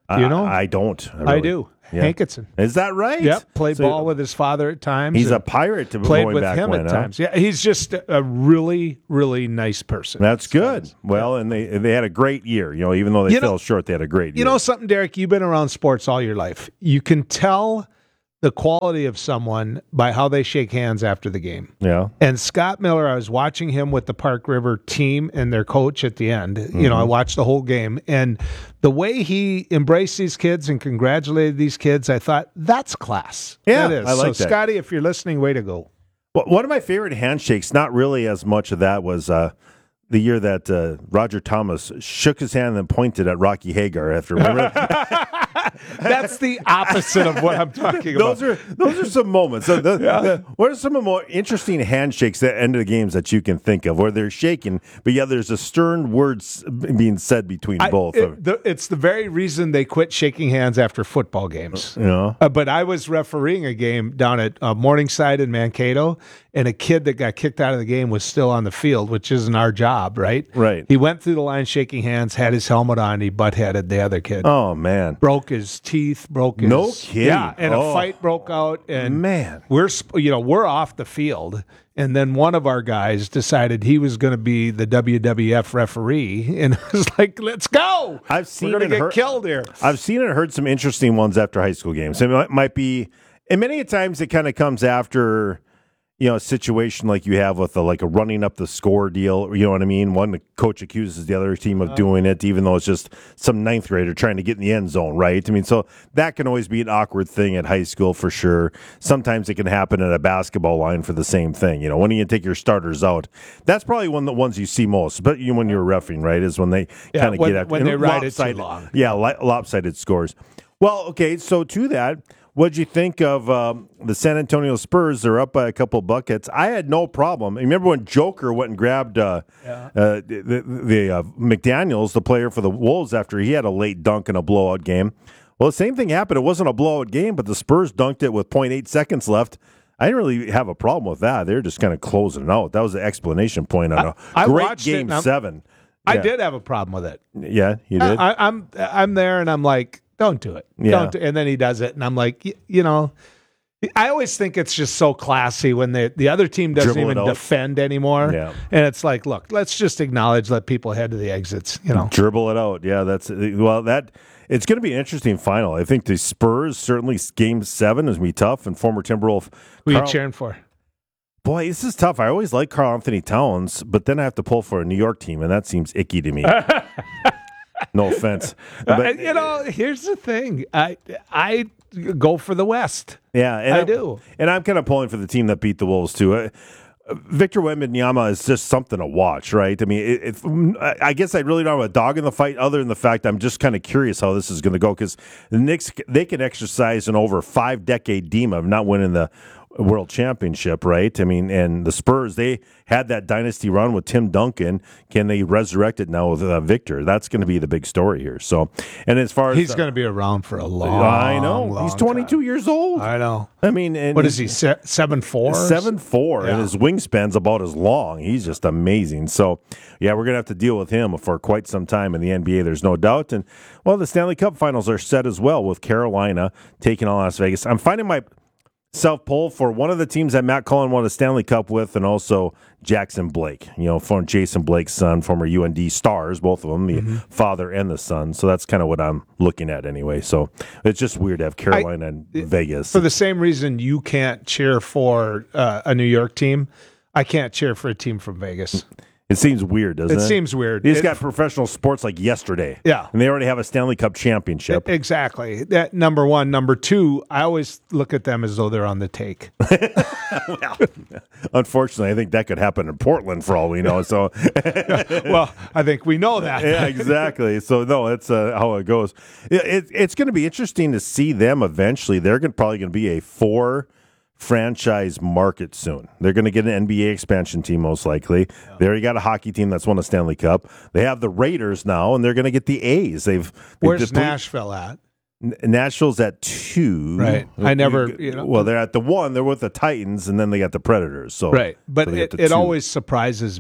Speaker 7: Do you know?
Speaker 8: I, I don't.
Speaker 7: I,
Speaker 8: really.
Speaker 7: do.
Speaker 8: Yeah.
Speaker 7: Hankinson.
Speaker 8: Is that right?
Speaker 7: Yep. Played
Speaker 8: So-
Speaker 7: ball with his father at times.
Speaker 8: He's
Speaker 7: and
Speaker 8: a pirate to
Speaker 7: played
Speaker 8: going
Speaker 7: with
Speaker 8: back
Speaker 7: him
Speaker 8: when,
Speaker 7: at
Speaker 8: huh?
Speaker 7: times. Yeah, he's just a really, really nice person.
Speaker 8: That's good. Well, and they they had a great year. You know, even though they
Speaker 7: You
Speaker 8: fell
Speaker 7: know-
Speaker 8: short, they had a great year.
Speaker 7: You know something, Derek? You've been around sports all your life. You can tell the quality of someone by how they shake hands after the game.
Speaker 8: Yeah.
Speaker 7: And Scott Miller, I was watching him with the Park River team and their coach at the end. You know, I
Speaker 8: Mhm.
Speaker 7: watched the whole game. And the way he embraced these kids and congratulated these kids, I thought, that's class.
Speaker 8: Yeah,
Speaker 7: that is.
Speaker 8: I like
Speaker 7: so,
Speaker 8: that.
Speaker 7: Scotty, if you're listening, way to go.
Speaker 8: Well, one of my favorite handshakes, not really as much of that, was uh, the year that uh, Roger Thomas shook his hand and then pointed at Rocky Hagar after. Remember?
Speaker 7: That's the opposite of what I'm talking about.
Speaker 8: Those are those are some moments. So the, the- what are some of the more interesting handshakes at end of the games that you can think of, where they're shaking, but yeah, there's a stern words being said between
Speaker 7: I-
Speaker 8: both?
Speaker 7: it-
Speaker 8: of
Speaker 7: the- it's the very reason they quit shaking hands after football games.
Speaker 8: You know?
Speaker 7: Uh, but I was refereeing a game down at uh, Morningside in Mankato, and a kid that got kicked out of the game was still on the field, which isn't our job, right?
Speaker 8: Right.
Speaker 7: He went through the line shaking hands, had his helmet on, he butt-headed the other kid.
Speaker 8: Oh man,
Speaker 7: broke his teeth, broke his
Speaker 8: No kidding.
Speaker 7: Yeah, and
Speaker 8: Oh.
Speaker 7: a fight broke out, and
Speaker 8: Man.
Speaker 7: we're sp- you know we're off the field, and then one of our guys decided he was going to be the W W F referee, and it was like, let's go.
Speaker 8: I've seen
Speaker 7: we're going
Speaker 8: and
Speaker 7: to get
Speaker 8: heard-
Speaker 7: killed here.
Speaker 8: I've seen and heard some interesting ones after high school games. It might, might be, and many a times it kind of comes after, you know, a situation like you have with a, like a running up the score deal. You know what I mean? One the coach accuses the other team of doing it, even though it's just some ninth grader trying to get in the end zone, right? I mean, so that can always be an awkward thing at high school for sure. Sometimes it can happen at a basketball line for the same thing. You know, when you take your starters out, that's probably one of the ones you see most. But you, when you're reffing, right, is when they
Speaker 7: Yeah,
Speaker 8: kind of
Speaker 7: when-
Speaker 8: get after
Speaker 7: when they
Speaker 8: and
Speaker 7: ride it too
Speaker 8: lopsided-
Speaker 7: long.
Speaker 8: Yeah, li- lopsided scores. Well, okay, so to that, what'd you think of um, the San Antonio Spurs? They're up by a couple buckets. I had no problem. Remember when Joker went and grabbed uh, uh, the, the uh, McDaniels, the player for the Wolves, after he had a late dunk in a blowout game? Well, the same thing happened. It wasn't a blowout game, but the Spurs dunked it with zero point eight seconds left. I didn't really have a problem with that. They're just kind of closing it out. That was the explanation point on a
Speaker 7: I
Speaker 8: great
Speaker 7: watched it
Speaker 8: game
Speaker 7: and I'm-
Speaker 8: seven.
Speaker 7: I
Speaker 8: Yeah.
Speaker 7: did have a problem with it.
Speaker 8: Yeah, you did?
Speaker 7: I, I'm I'm there, and I'm like, don't do it.
Speaker 8: Yeah.
Speaker 7: Don't. Do, and then he does it, and I'm like, y- you know, I always think it's just so classy when the the other team doesn't
Speaker 8: Dribble it
Speaker 7: even
Speaker 8: out.
Speaker 7: defend anymore.
Speaker 8: Yeah.
Speaker 7: And it's like, look, let's just acknowledge, let people head to the exits. You know,
Speaker 8: Dribble it out. Yeah, that's well. That it's going to be an interesting final. I think the Spurs certainly game seven is going to be tough. And former Timberwolf,
Speaker 7: who are you
Speaker 8: Karl-
Speaker 7: cheering for?
Speaker 8: boy, this is tough. I always like Carl Anthony Towns, but then I have to pull for a New York team, and that seems icky to me. No offense, but
Speaker 7: Uh, you know, here's the thing. I I go for the West.
Speaker 8: yeah, and
Speaker 7: I
Speaker 8: I'm-
Speaker 7: do.
Speaker 8: and I'm kind of pulling for the team that beat the Wolves too. Uh, Victor Wembanyama is just something to watch, right? I mean, it, it, I guess I really don't have a dog in the fight, other than the fact I'm just kind of curious how this is going to go, because the Knicks, they can exercise an over five decade demon of not winning the World Championship, right? I mean, and the Spurs, they had that dynasty run with Tim Duncan. Can they resurrect it now with uh, Victor? That's going to be the big story here. So, and as far as
Speaker 7: He's going to be around for a long.
Speaker 8: I know
Speaker 7: long
Speaker 8: he's twenty-two
Speaker 7: time.
Speaker 8: years old.
Speaker 7: I know.
Speaker 8: I mean, and
Speaker 7: What is he? Se- seven four.
Speaker 8: Seven four,
Speaker 7: Yeah.
Speaker 8: and his wingspan's about as long. He's just amazing. So, yeah, we're gonna have to deal with him for quite some time in the N B A. There's no doubt. And well, the Stanley Cup Finals are set as well, with Carolina taking on Las Vegas. I'm finding my self pull for one of the teams that Matt Cullen won a Stanley Cup with, and also Jackson Blake. You know, from Jason Blake's son, former U N D Stars, both of them, the
Speaker 7: Mm-hmm.
Speaker 8: father and the son. So that's kind of what I'm looking at anyway. So it's just weird to have Carolina and Vegas.
Speaker 7: For the same reason you can't cheer for uh, a New York team, I can't cheer for a team from Vegas.
Speaker 8: It seems weird, doesn't it?
Speaker 7: It seems weird.
Speaker 8: He's
Speaker 7: It-
Speaker 8: got professional sports like yesterday.
Speaker 7: Yeah.
Speaker 8: And they already have a Stanley Cup championship.
Speaker 7: Exactly. That number one. Number two, I always look at them as though they're on the take.
Speaker 8: Well, unfortunately, I think that could happen in Portland for all we know. So,
Speaker 7: well, I think we know that.
Speaker 8: yeah, exactly. So, no, that's uh, how it goes. It, it, it's going to be interesting to see them eventually. They're gonna, probably going to be a four franchise market soon. They're going to get an N B A expansion team, most likely. Yeah. They already got a hockey team that's won a Stanley Cup. They have the Raiders now, and they're going to get the A's. They've, they've
Speaker 7: Where's
Speaker 8: depl-
Speaker 7: Nashville at?
Speaker 8: N- Nashville's at two.
Speaker 7: Right. I never, you know.
Speaker 8: Well, they're at the one. They're with the Titans, and then they got the Predators. So
Speaker 7: Right. But
Speaker 8: so they
Speaker 7: it,
Speaker 8: got the
Speaker 7: it
Speaker 8: two.
Speaker 7: always surprises me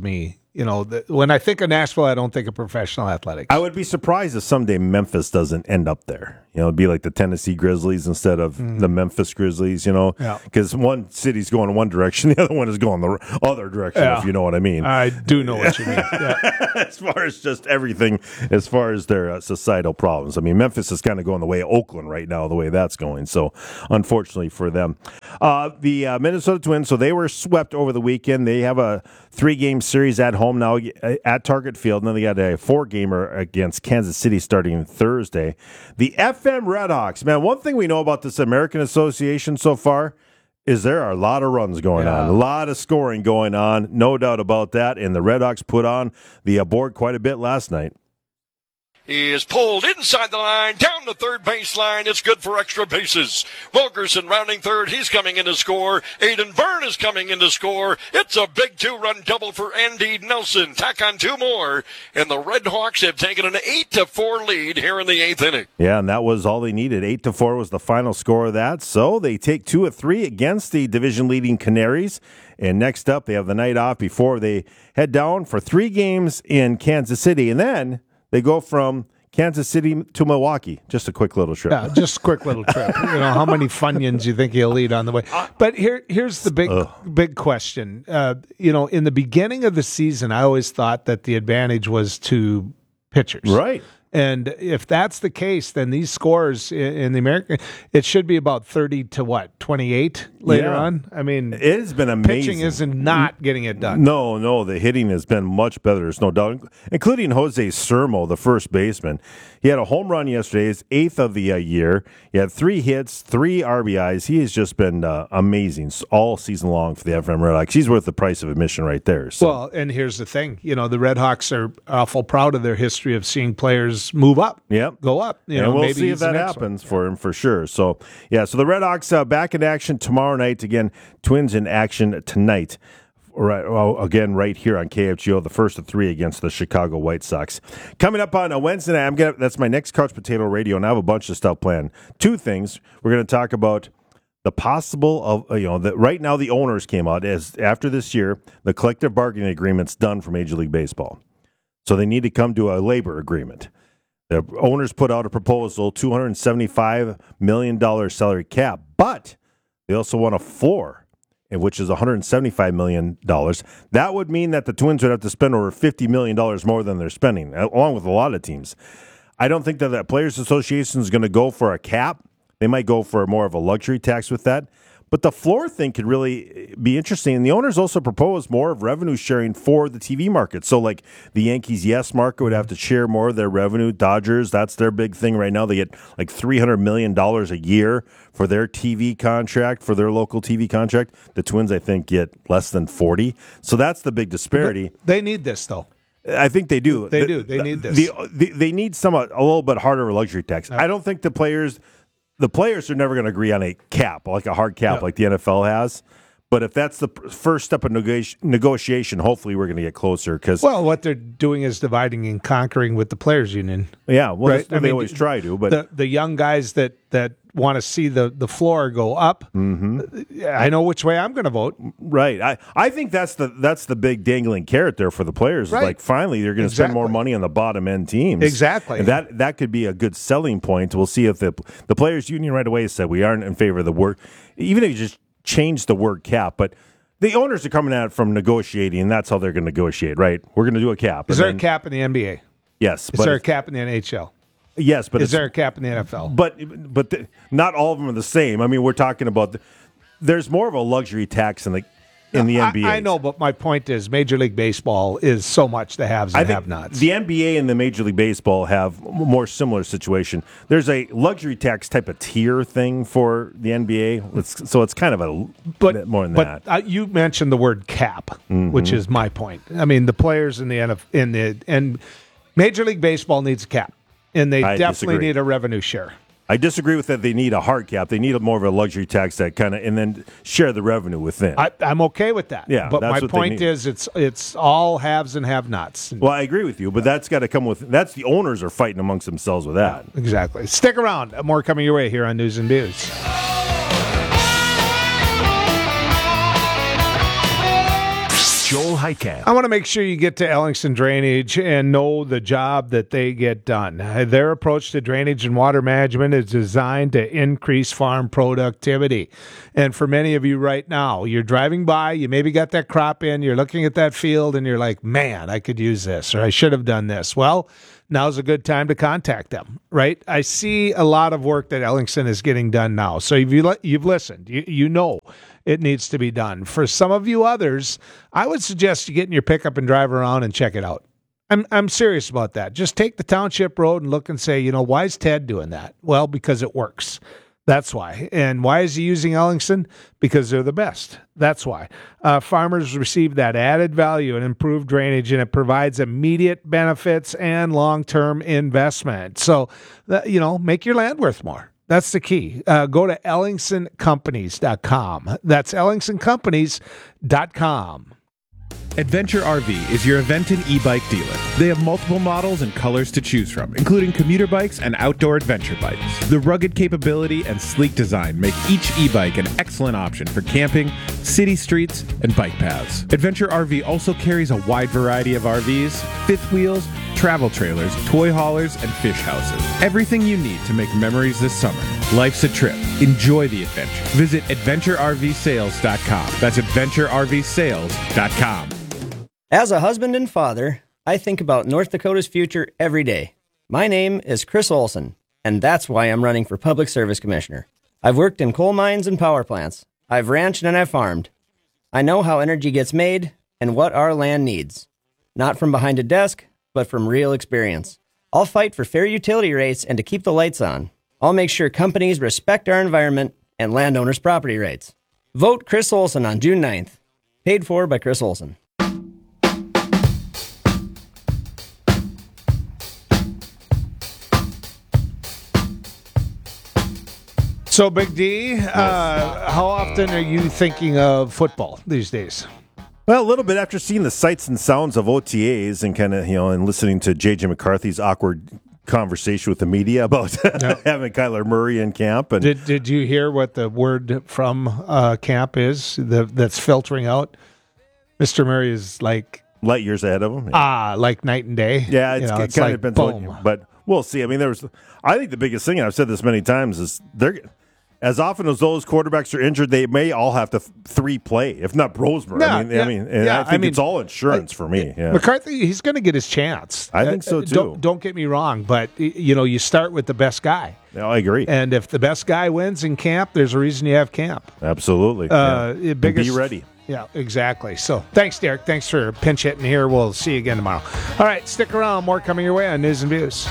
Speaker 7: You know, the, when I think of Nashville, I don't think of professional athletics.
Speaker 8: I would be surprised if someday Memphis doesn't end up there. You know, it'd be like the Tennessee Grizzlies instead of mm. the Memphis Grizzlies, you know, because
Speaker 7: yeah.
Speaker 8: one city's going one direction, the other one is going the other direction, yeah. if you know what I mean.
Speaker 7: I do know what you mean. Yeah.
Speaker 8: As far as just everything, as far as their uh, societal problems. I mean, Memphis is kind of going the way of Oakland right now, the way that's going. So, unfortunately for them. Uh, the uh, Minnesota Twins, so they were swept over the weekend. They have a three-game series at home now at Target Field, and then they got a four-gamer against Kansas City starting Thursday. The F M Redhawks, man, one thing we know about this American Association so far is there are a lot of runs going yeah. on, a lot of scoring going on, no doubt about that, and the Redhawks put on the board quite a bit last night.
Speaker 9: He is pulled inside the line, down the third baseline. It's good for extra bases. Wilkerson rounding third. He's coming in to score. Aiden Byrne is coming in to score. It's a big two-run double for Andy Nelson. Tack on two more, and the Red Hawks have taken an eight to four lead here in the eighth inning.
Speaker 8: Yeah, and that was all they needed. eight to four was the final score of that. So they take two of three against the division-leading Canaries. And next up, they have the night off before they head down for three games in Kansas City. And then they go from Kansas City to Milwaukee. Just a quick little trip.
Speaker 7: Yeah, just a quick little trip. You know, how many Funyuns you think he'll eat on the way? But here, here's the big, Ugh. big question. Uh, you know, in the beginning of the season, I always thought that the advantage was to pitchers.
Speaker 8: Right.
Speaker 7: And if that's the case, then these scores in, in the American, it should be about thirty to what, twenty-eight later
Speaker 8: yeah.
Speaker 7: on? I mean,
Speaker 8: it has been amazing.
Speaker 7: Pitching is not getting it done.
Speaker 8: No, no, the hitting has been much better, there's no doubt, including Jose Sermo, the first baseman. He had a home run yesterday, his eighth of the uh, year. He had three hits, three R B Is. He has just been uh, amazing all season long for the F M Redhawks. He's worth the price of admission right there. So.
Speaker 7: Well, and here's the thing. You know, the Redhawks are awful proud of their history of seeing players move up,
Speaker 8: yep.
Speaker 7: go up. You
Speaker 8: and
Speaker 7: know,
Speaker 8: we'll
Speaker 7: maybe
Speaker 8: see if that happens one. for him for sure. So, yeah, so the Redhawks uh, back in action tomorrow night. Again, Twins in action tonight. Right, well, again, right here on K F G O, the first of three against the Chicago White Sox. Coming up on a Wednesday night, I'm gonna, that's my next Couch Potato Radio, and I have a bunch of stuff planned. Two things. We're going to talk about the possible of, you know, that right now the owners came out as after this year, the collective bargaining agreement's done for Major League Baseball. So they need to come to a labor agreement. The owners put out a proposal, two hundred seventy-five million dollars salary cap, but they also want a floor, which is one hundred seventy-five million dollars. That would mean that the Twins would have to spend over fifty million dollars more than they're spending, along with a lot of teams. I don't think that the Players Association is going to go for a cap. They might go for more of a luxury tax with that. But the floor thing could really be interesting. And the owners also proposed more of revenue sharing for the T V market. So, like, the Yankees Yes market would have to share more of their revenue. Dodgers, that's their big thing right now. They get like three hundred million dollars a year for their T V contract, for their local T V contract. The Twins, I think, get less than forty. So that's the big disparity.
Speaker 7: But they need this, though.
Speaker 8: I think they do.
Speaker 7: They
Speaker 8: the,
Speaker 7: do. They need this.
Speaker 8: The, the, they need some a little bit harder luxury tax. No. I don't think the players... The players are never going to agree on a cap, like a hard cap, no. like the N F L has. But if that's the first step of negotiation, hopefully we're going to get closer. Cause,
Speaker 7: well, what they're doing is dividing and conquering with the players' union.
Speaker 8: Yeah, well,
Speaker 7: right?
Speaker 8: they I mean, always try to. But
Speaker 7: the, the young guys that, that want to see the, the floor go up,
Speaker 8: mm-hmm.
Speaker 7: I know which way I'm going to vote.
Speaker 8: Right. I, I think that's the that's the big dangling carrot there for the players.
Speaker 7: Right.
Speaker 8: Like, finally, they're going to
Speaker 7: exactly.
Speaker 8: spend more money on the bottom-end teams.
Speaker 7: Exactly.
Speaker 8: And that, that could be a good selling point. We'll see if the, the players' union right away said we aren't in favor of the word. Even if you just change the word cap, but the owners are coming at it from negotiating, and that's how they're going to negotiate, right? We're going to do a cap.
Speaker 7: Is there then, a cap in the N B A?
Speaker 8: Yes.
Speaker 7: Is but there a cap in the N H L?
Speaker 8: Yes, but
Speaker 7: is there a cap in the N F L?
Speaker 8: But but the, not all of them are the same. I mean, we're talking about the, there's more of a luxury tax in the in the
Speaker 7: no,
Speaker 8: N B A.
Speaker 7: I, I know, but my point is, Major League Baseball is so much the haves and have-nots.
Speaker 8: The N B A and the Major League Baseball have a more similar situation. There's a luxury tax type of tier thing for the N B A, it's, so it's kind of a
Speaker 7: but,
Speaker 8: bit more than
Speaker 7: but,
Speaker 8: that.
Speaker 7: Uh, you mentioned the word cap,
Speaker 8: mm-hmm.
Speaker 7: which is my point. I mean, the players in the N F L, in the and Major League Baseball needs a cap, and they
Speaker 8: I
Speaker 7: definitely
Speaker 8: disagree.
Speaker 7: need a revenue share.
Speaker 8: I disagree with that. They need a hard cap. They need a more of a luxury tax that kind of, and then share the revenue within.
Speaker 7: I, I'm okay with that.
Speaker 8: Yeah,
Speaker 7: but
Speaker 8: that's
Speaker 7: my
Speaker 8: what they
Speaker 7: point
Speaker 8: need.
Speaker 7: is, it's it's all haves and have-nots.
Speaker 8: Well, I agree with you, but that's got to come with. That's the owners are fighting amongst themselves with that.
Speaker 7: Exactly. Stick around. More coming your way here on News and Views.
Speaker 2: Joel Heitkamp.
Speaker 7: I want to make sure you get to Ellingson Drainage and know the job that they get done. Uh, Their approach to drainage and water management is designed to increase farm productivity. And for many of you right now, you're driving by, you maybe got that crop in, you're looking at that field, and you're like, man, I could use this, or I should have done this. Well, now's a good time to contact them, right? I see a lot of work that Ellingson is getting done now. So if you li- you've listened, you, you know it needs to be done. For some of you others, I would suggest you get in your pickup and drive around and check it out. I'm I'm serious about that. Just take the township road and look and say, you know, why is Ted doing that? Well, because it works. That's why. And why is he using Ellingson? Because they're the best. That's why. Uh, farmers receive that added value and improved drainage, and it provides immediate benefits and long-term investment. So, uh, you know, make your land worth more. That's the key. Uh, go to ellingson companies dot com. That's ellingson companies dot com.
Speaker 22: Adventure R V is your Aventon e-bike dealer. They have multiple models and colors to choose from, including commuter bikes and outdoor adventure bikes. The rugged capability and sleek design make each e-bike an excellent option for camping, city streets, and bike paths. Adventure R V also carries a wide variety of R Vs, fifth wheels, travel trailers, toy haulers, and fish houses. Everything you need to make memories this summer. Life's a trip. Enjoy the adventure. Visit adventure r v sales dot com. That's adventure r v sales dot com.
Speaker 10: As a husband and father, I think about North Dakota's future every day. My name is Chris Olson, and that's why I'm running for Public Service Commissioner. I've worked in coal mines and power plants. I've ranched and I've farmed. I know how energy gets made and what our land needs. Not from behind a desk, but from real experience. I'll fight for fair utility rates and to keep the lights on. I'll make sure companies respect our environment and landowners' property rights. Vote Chris Olson on June ninth. Paid for by Chris Olson.
Speaker 7: So, Big D, uh, how often are you thinking of football these days?
Speaker 8: Well, a little bit after seeing the sights and sounds of O T As and kind of, you know, and listening to J J McCarthy's awkward conversation with the media about yep. having Kyler Murray in camp. And
Speaker 7: did did you hear what the word from uh, camp is the, that's filtering out? Mister Murray is like
Speaker 8: light years ahead of him. Yeah.
Speaker 7: Ah, like night and day.
Speaker 8: Yeah, it's,
Speaker 7: you know,
Speaker 8: it
Speaker 7: it's
Speaker 8: kind
Speaker 7: like
Speaker 8: of depends
Speaker 7: boom.
Speaker 8: what, but we'll see. I mean, there was. I think the biggest thing, and I've said this many times, is they're. As often as those quarterbacks are injured, they may all have to th- three play, if not Brosmer.
Speaker 7: Yeah,
Speaker 8: I mean,
Speaker 7: yeah,
Speaker 8: I mean, and
Speaker 7: yeah,
Speaker 8: I think
Speaker 7: I mean,
Speaker 8: it's all insurance for me. Yeah.
Speaker 7: McCarthy, he's going to get his chance.
Speaker 8: I think so, too.
Speaker 7: Don't, don't get me wrong, but you know, you start with the best guy.
Speaker 8: No, I agree.
Speaker 7: And if the best guy wins in camp, there's a reason you have camp.
Speaker 8: Absolutely.
Speaker 7: Uh,
Speaker 8: yeah.
Speaker 7: biggest,
Speaker 8: be ready.
Speaker 7: Yeah, exactly. So thanks, Derek. Thanks for pinch hitting here. We'll see you again tomorrow. All right, stick around. More coming your way on News and Views.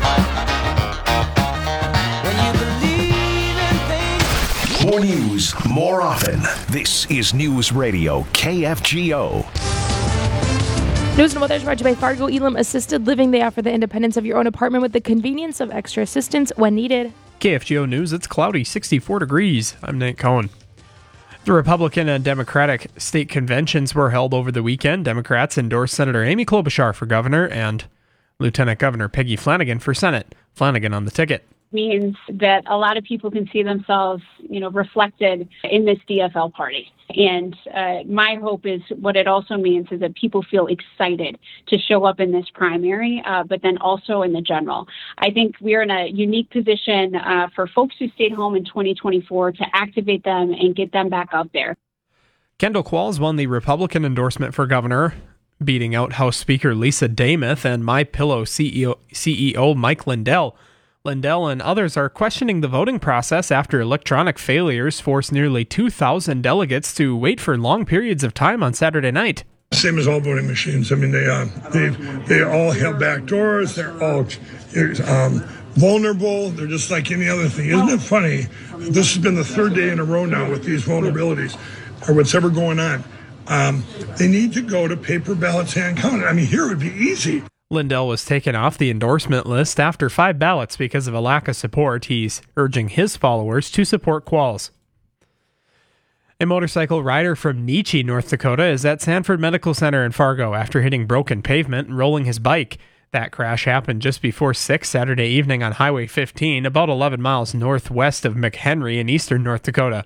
Speaker 2: More news, more often. This is News Radio K F G O.
Speaker 11: News and weather is brought to you by Fargo Elam Assisted Living. They offer the independence of your own apartment with the convenience of extra assistance when needed.
Speaker 12: K F G O News, it's cloudy, sixty-four degrees. I'm Nate Cohen. The Republican and Democratic state conventions were held over the weekend. Democrats endorsed Senator Amy Klobuchar for governor and Lieutenant Governor Peggy Flanagan for Senate. Flanagan on the ticket.
Speaker 14: Means that a lot of people can see themselves, you know, reflected in this D F L party. And uh, my hope is what it also means is that people feel excited to show up in this primary, uh, but then also in the general. I think we're in a unique position uh, for folks who stayed home in twenty twenty-four to activate them and get them back out there.
Speaker 12: Kendall Qualls won the Republican endorsement for governor, beating out House Speaker Lisa Damuth and MyPillow C E O, C E O Mike Lindell. Lindell and others are questioning the voting process after electronic failures forced nearly two thousand delegates to wait for long periods of time on Saturday night.
Speaker 16: Same as all voting machines. I mean, they uh, they they all have back doors. They're all um, vulnerable. They're just like any other thing. Isn't it funny? This has been the third day in a row now with these vulnerabilities or what's ever going on. Um, they need to go to paper ballots hand counted. I mean, here it would be easy.
Speaker 12: Lindell was taken off the endorsement list after five ballots because of a lack of support. He's urging his followers to support Qualls. A motorcycle rider from Nietzsche, North Dakota, is at Sanford Medical Center in Fargo after hitting broken pavement and rolling his bike. That crash happened just before six Saturday evening on Highway fifteen, about eleven miles northwest of McHenry in eastern North Dakota.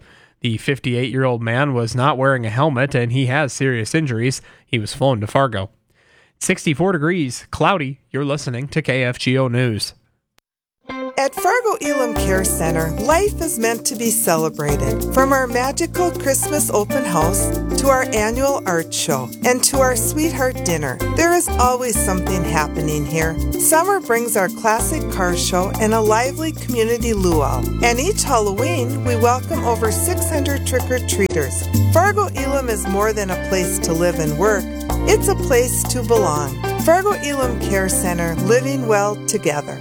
Speaker 12: The fifty-eight-year-old man was not wearing a helmet, and he has serious injuries. He was flown to Fargo. sixty-four degrees, cloudy. You're listening to K F G O News.
Speaker 13: At Fargo Elam Care Center, life is meant to be celebrated. From our magical Christmas open house to our annual art show and to our sweetheart dinner, there is always something happening here. Summer brings our classic car show and a lively community luau. And each Halloween, we welcome over six hundred trick-or-treaters. Fargo Elam is more than a place to live and work. It's a place to belong. Fargo Elam Care Center, living well together.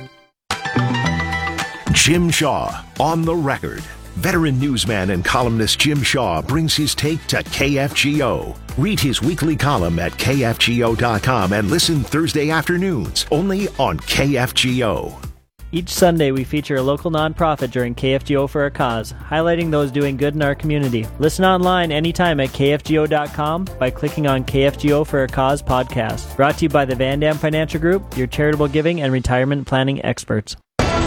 Speaker 2: Jim Shaw on the record. Veteran newsman and columnist Jim Shaw brings his take to K F G O. Read his weekly column at K F G O dot com and listen Thursday afternoons only on K F G O.
Speaker 15: Each Sunday, we feature a local nonprofit during K F G O for a Cause, highlighting those doing good in our community. Listen online anytime at K F G O dot com by clicking on K F G O for a Cause podcast. Brought to you by the Van Dam Financial Group, your charitable giving and retirement planning experts.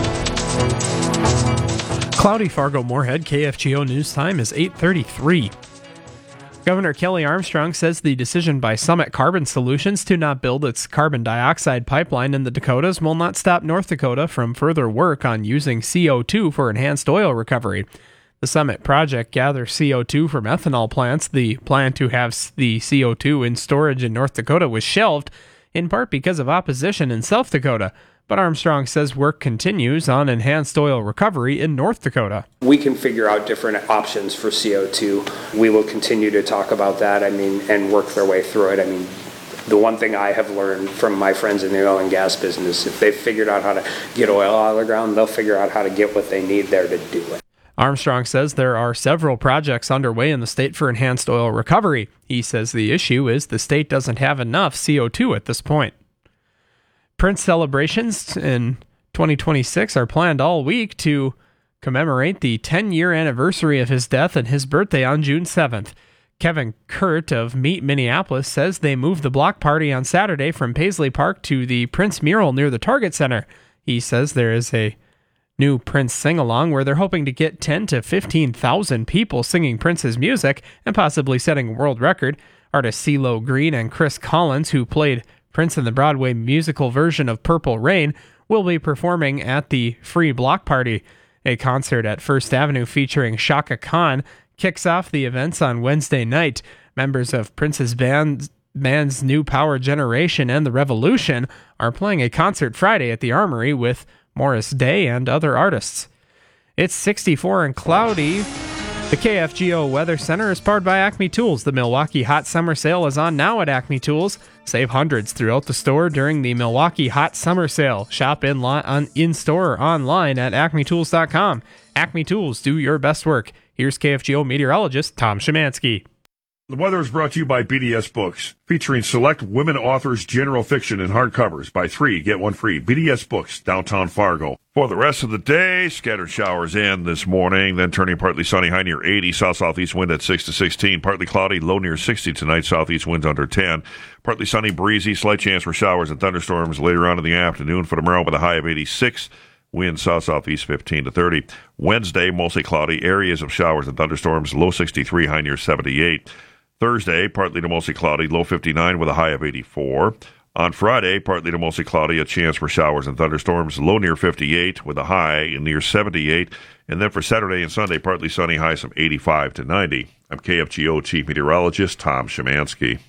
Speaker 12: Cloudy, Fargo, Moorhead. K F G O News Time is eight thirty-three. Governor Kelly Armstrong says the decision by Summit Carbon Solutions to not build its carbon dioxide pipeline in the Dakotas will not stop North Dakota from further work on using C O two for enhanced oil recovery. The Summit project gathers C O two from ethanol plants. The plan to have the C O two in storage in North Dakota was shelved, in part because of opposition in South Dakota. But Armstrong says work continues on enhanced oil recovery in North Dakota.
Speaker 17: We can figure out different options for C O two. We will continue to talk about that, I mean, and work their way through it. I mean, the one thing I have learned from my friends in the oil and gas business, if they've figured out how to get oil out of the ground, they'll figure out how to get what they need there to do it.
Speaker 12: Armstrong says there are several projects underway in the state for enhanced oil recovery. He says the issue is the state doesn't have enough C O two at this point. Prince celebrations in twenty twenty-six are planned all week to commemorate the ten-year anniversary of his death and his birthday on June seventh. Kevin Kurt of Meet Minneapolis says they moved the block party on Saturday from Paisley Park to the Prince mural near the Target Center. He says there is a new Prince sing-along where they're hoping to get ten to fifteen thousand people singing Prince's music and possibly setting a world record. Artists CeeLo Green and Chris Collins, who played Prince in the Broadway musical version of Purple Rain, will be performing at the Free Block Party. A concert at First Avenue featuring Shaka Khan kicks off the events on Wednesday night. Members of Prince's band, band's New Power Generation and The Revolution are playing a concert Friday at the Armory with Morris Day and other artists. It's sixty-four and cloudy. The K F G O Weather Center is powered by Acme Tools. The Milwaukee Hot Summer Sale is on now at Acme Tools. Save hundreds throughout the store during the Milwaukee Hot Summer Sale. Shop in li- on in-store or online at acme tools dot com. Acme Tools, do your best work. Here's K F G O meteorologist Tom Szymanski.
Speaker 5: The weather is brought to you by B D S Books, featuring select women authors' general fiction and hardcovers. Buy three, get one free. B D S Books, downtown Fargo. For the rest of the day, scattered showers in this morning, then turning partly sunny, high near eighty. South-southeast wind at six to sixteen. Partly cloudy, low near sixty tonight. Southeast winds under ten. Partly sunny, breezy, slight chance for showers and thunderstorms later on in the afternoon for tomorrow with a high of eighty-six. Wind south-southeast fifteen to thirty. Wednesday, mostly cloudy, areas of showers and thunderstorms, low sixty-three, high near seventy-eight. Thursday, partly to mostly cloudy, low fifty-nine with a high of eighty-four. On Friday, partly to mostly cloudy, a chance for showers and thunderstorms, low near fifty-eight with a high near seventy-eight. And then for Saturday and Sunday, partly sunny, highs from eighty-five to ninety. I'm K F G O Chief Meteorologist Tom Szymanski.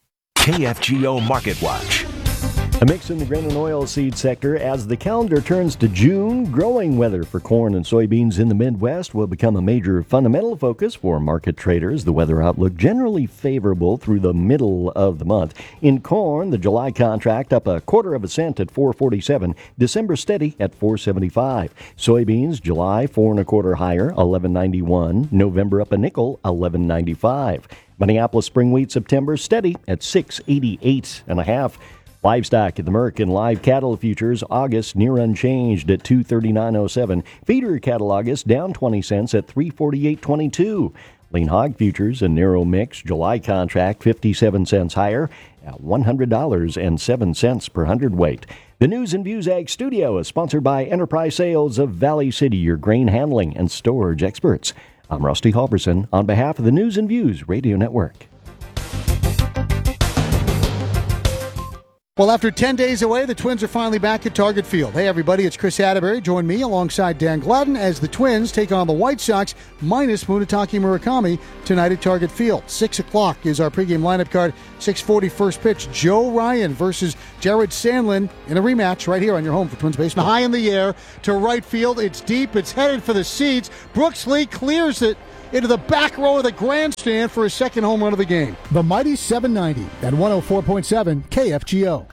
Speaker 2: K F G O Market Watch.
Speaker 25: A mix in the grain and oilseed sector as the calendar turns to June. Growing weather for corn and soybeans in the Midwest will become a major fundamental focus for market traders. The weather outlook generally favorable through the middle of the month. In corn, the July contract up a quarter of a cent at four forty-seven. December steady at four seventy-five. Soybeans, July four and a quarter higher, eleven ninety-one. November up a nickel, eleven ninety-five. Minneapolis spring wheat September steady at six eighty-eight and a half. Livestock at the Merck live cattle futures August near unchanged at two thirty-nine oh seven. Feeder cattle August down twenty cents at three forty-eight twenty-two. Lean hog futures and narrow mix July contract fifty-seven cents higher at one hundred dollars and seven cents per hundredweight. The News and Views Ag Studio is sponsored by Enterprise Sales of Valley City, your grain handling and storage experts. I'm Rusty Halverson on behalf of the News and Views Radio Network.
Speaker 3: Well, after ten days away, the Twins are finally back at Target Field. Hey, everybody, it's Chris Atterbury. Join me alongside Dan Gladden as the Twins take on the White Sox minus Munetake Murakami tonight at Target Field. six o'clock is our pregame lineup card. six forty first pitch, Joe Ryan versus Jared Sandlin in a rematch right here on your home for Twins Baseball. High in the air to right field. It's deep. It's headed for the seats. Brooks Lee clears it into the back row of the grandstand for his second home run of the game. The mighty seven ninety at one oh four point seven K F G O.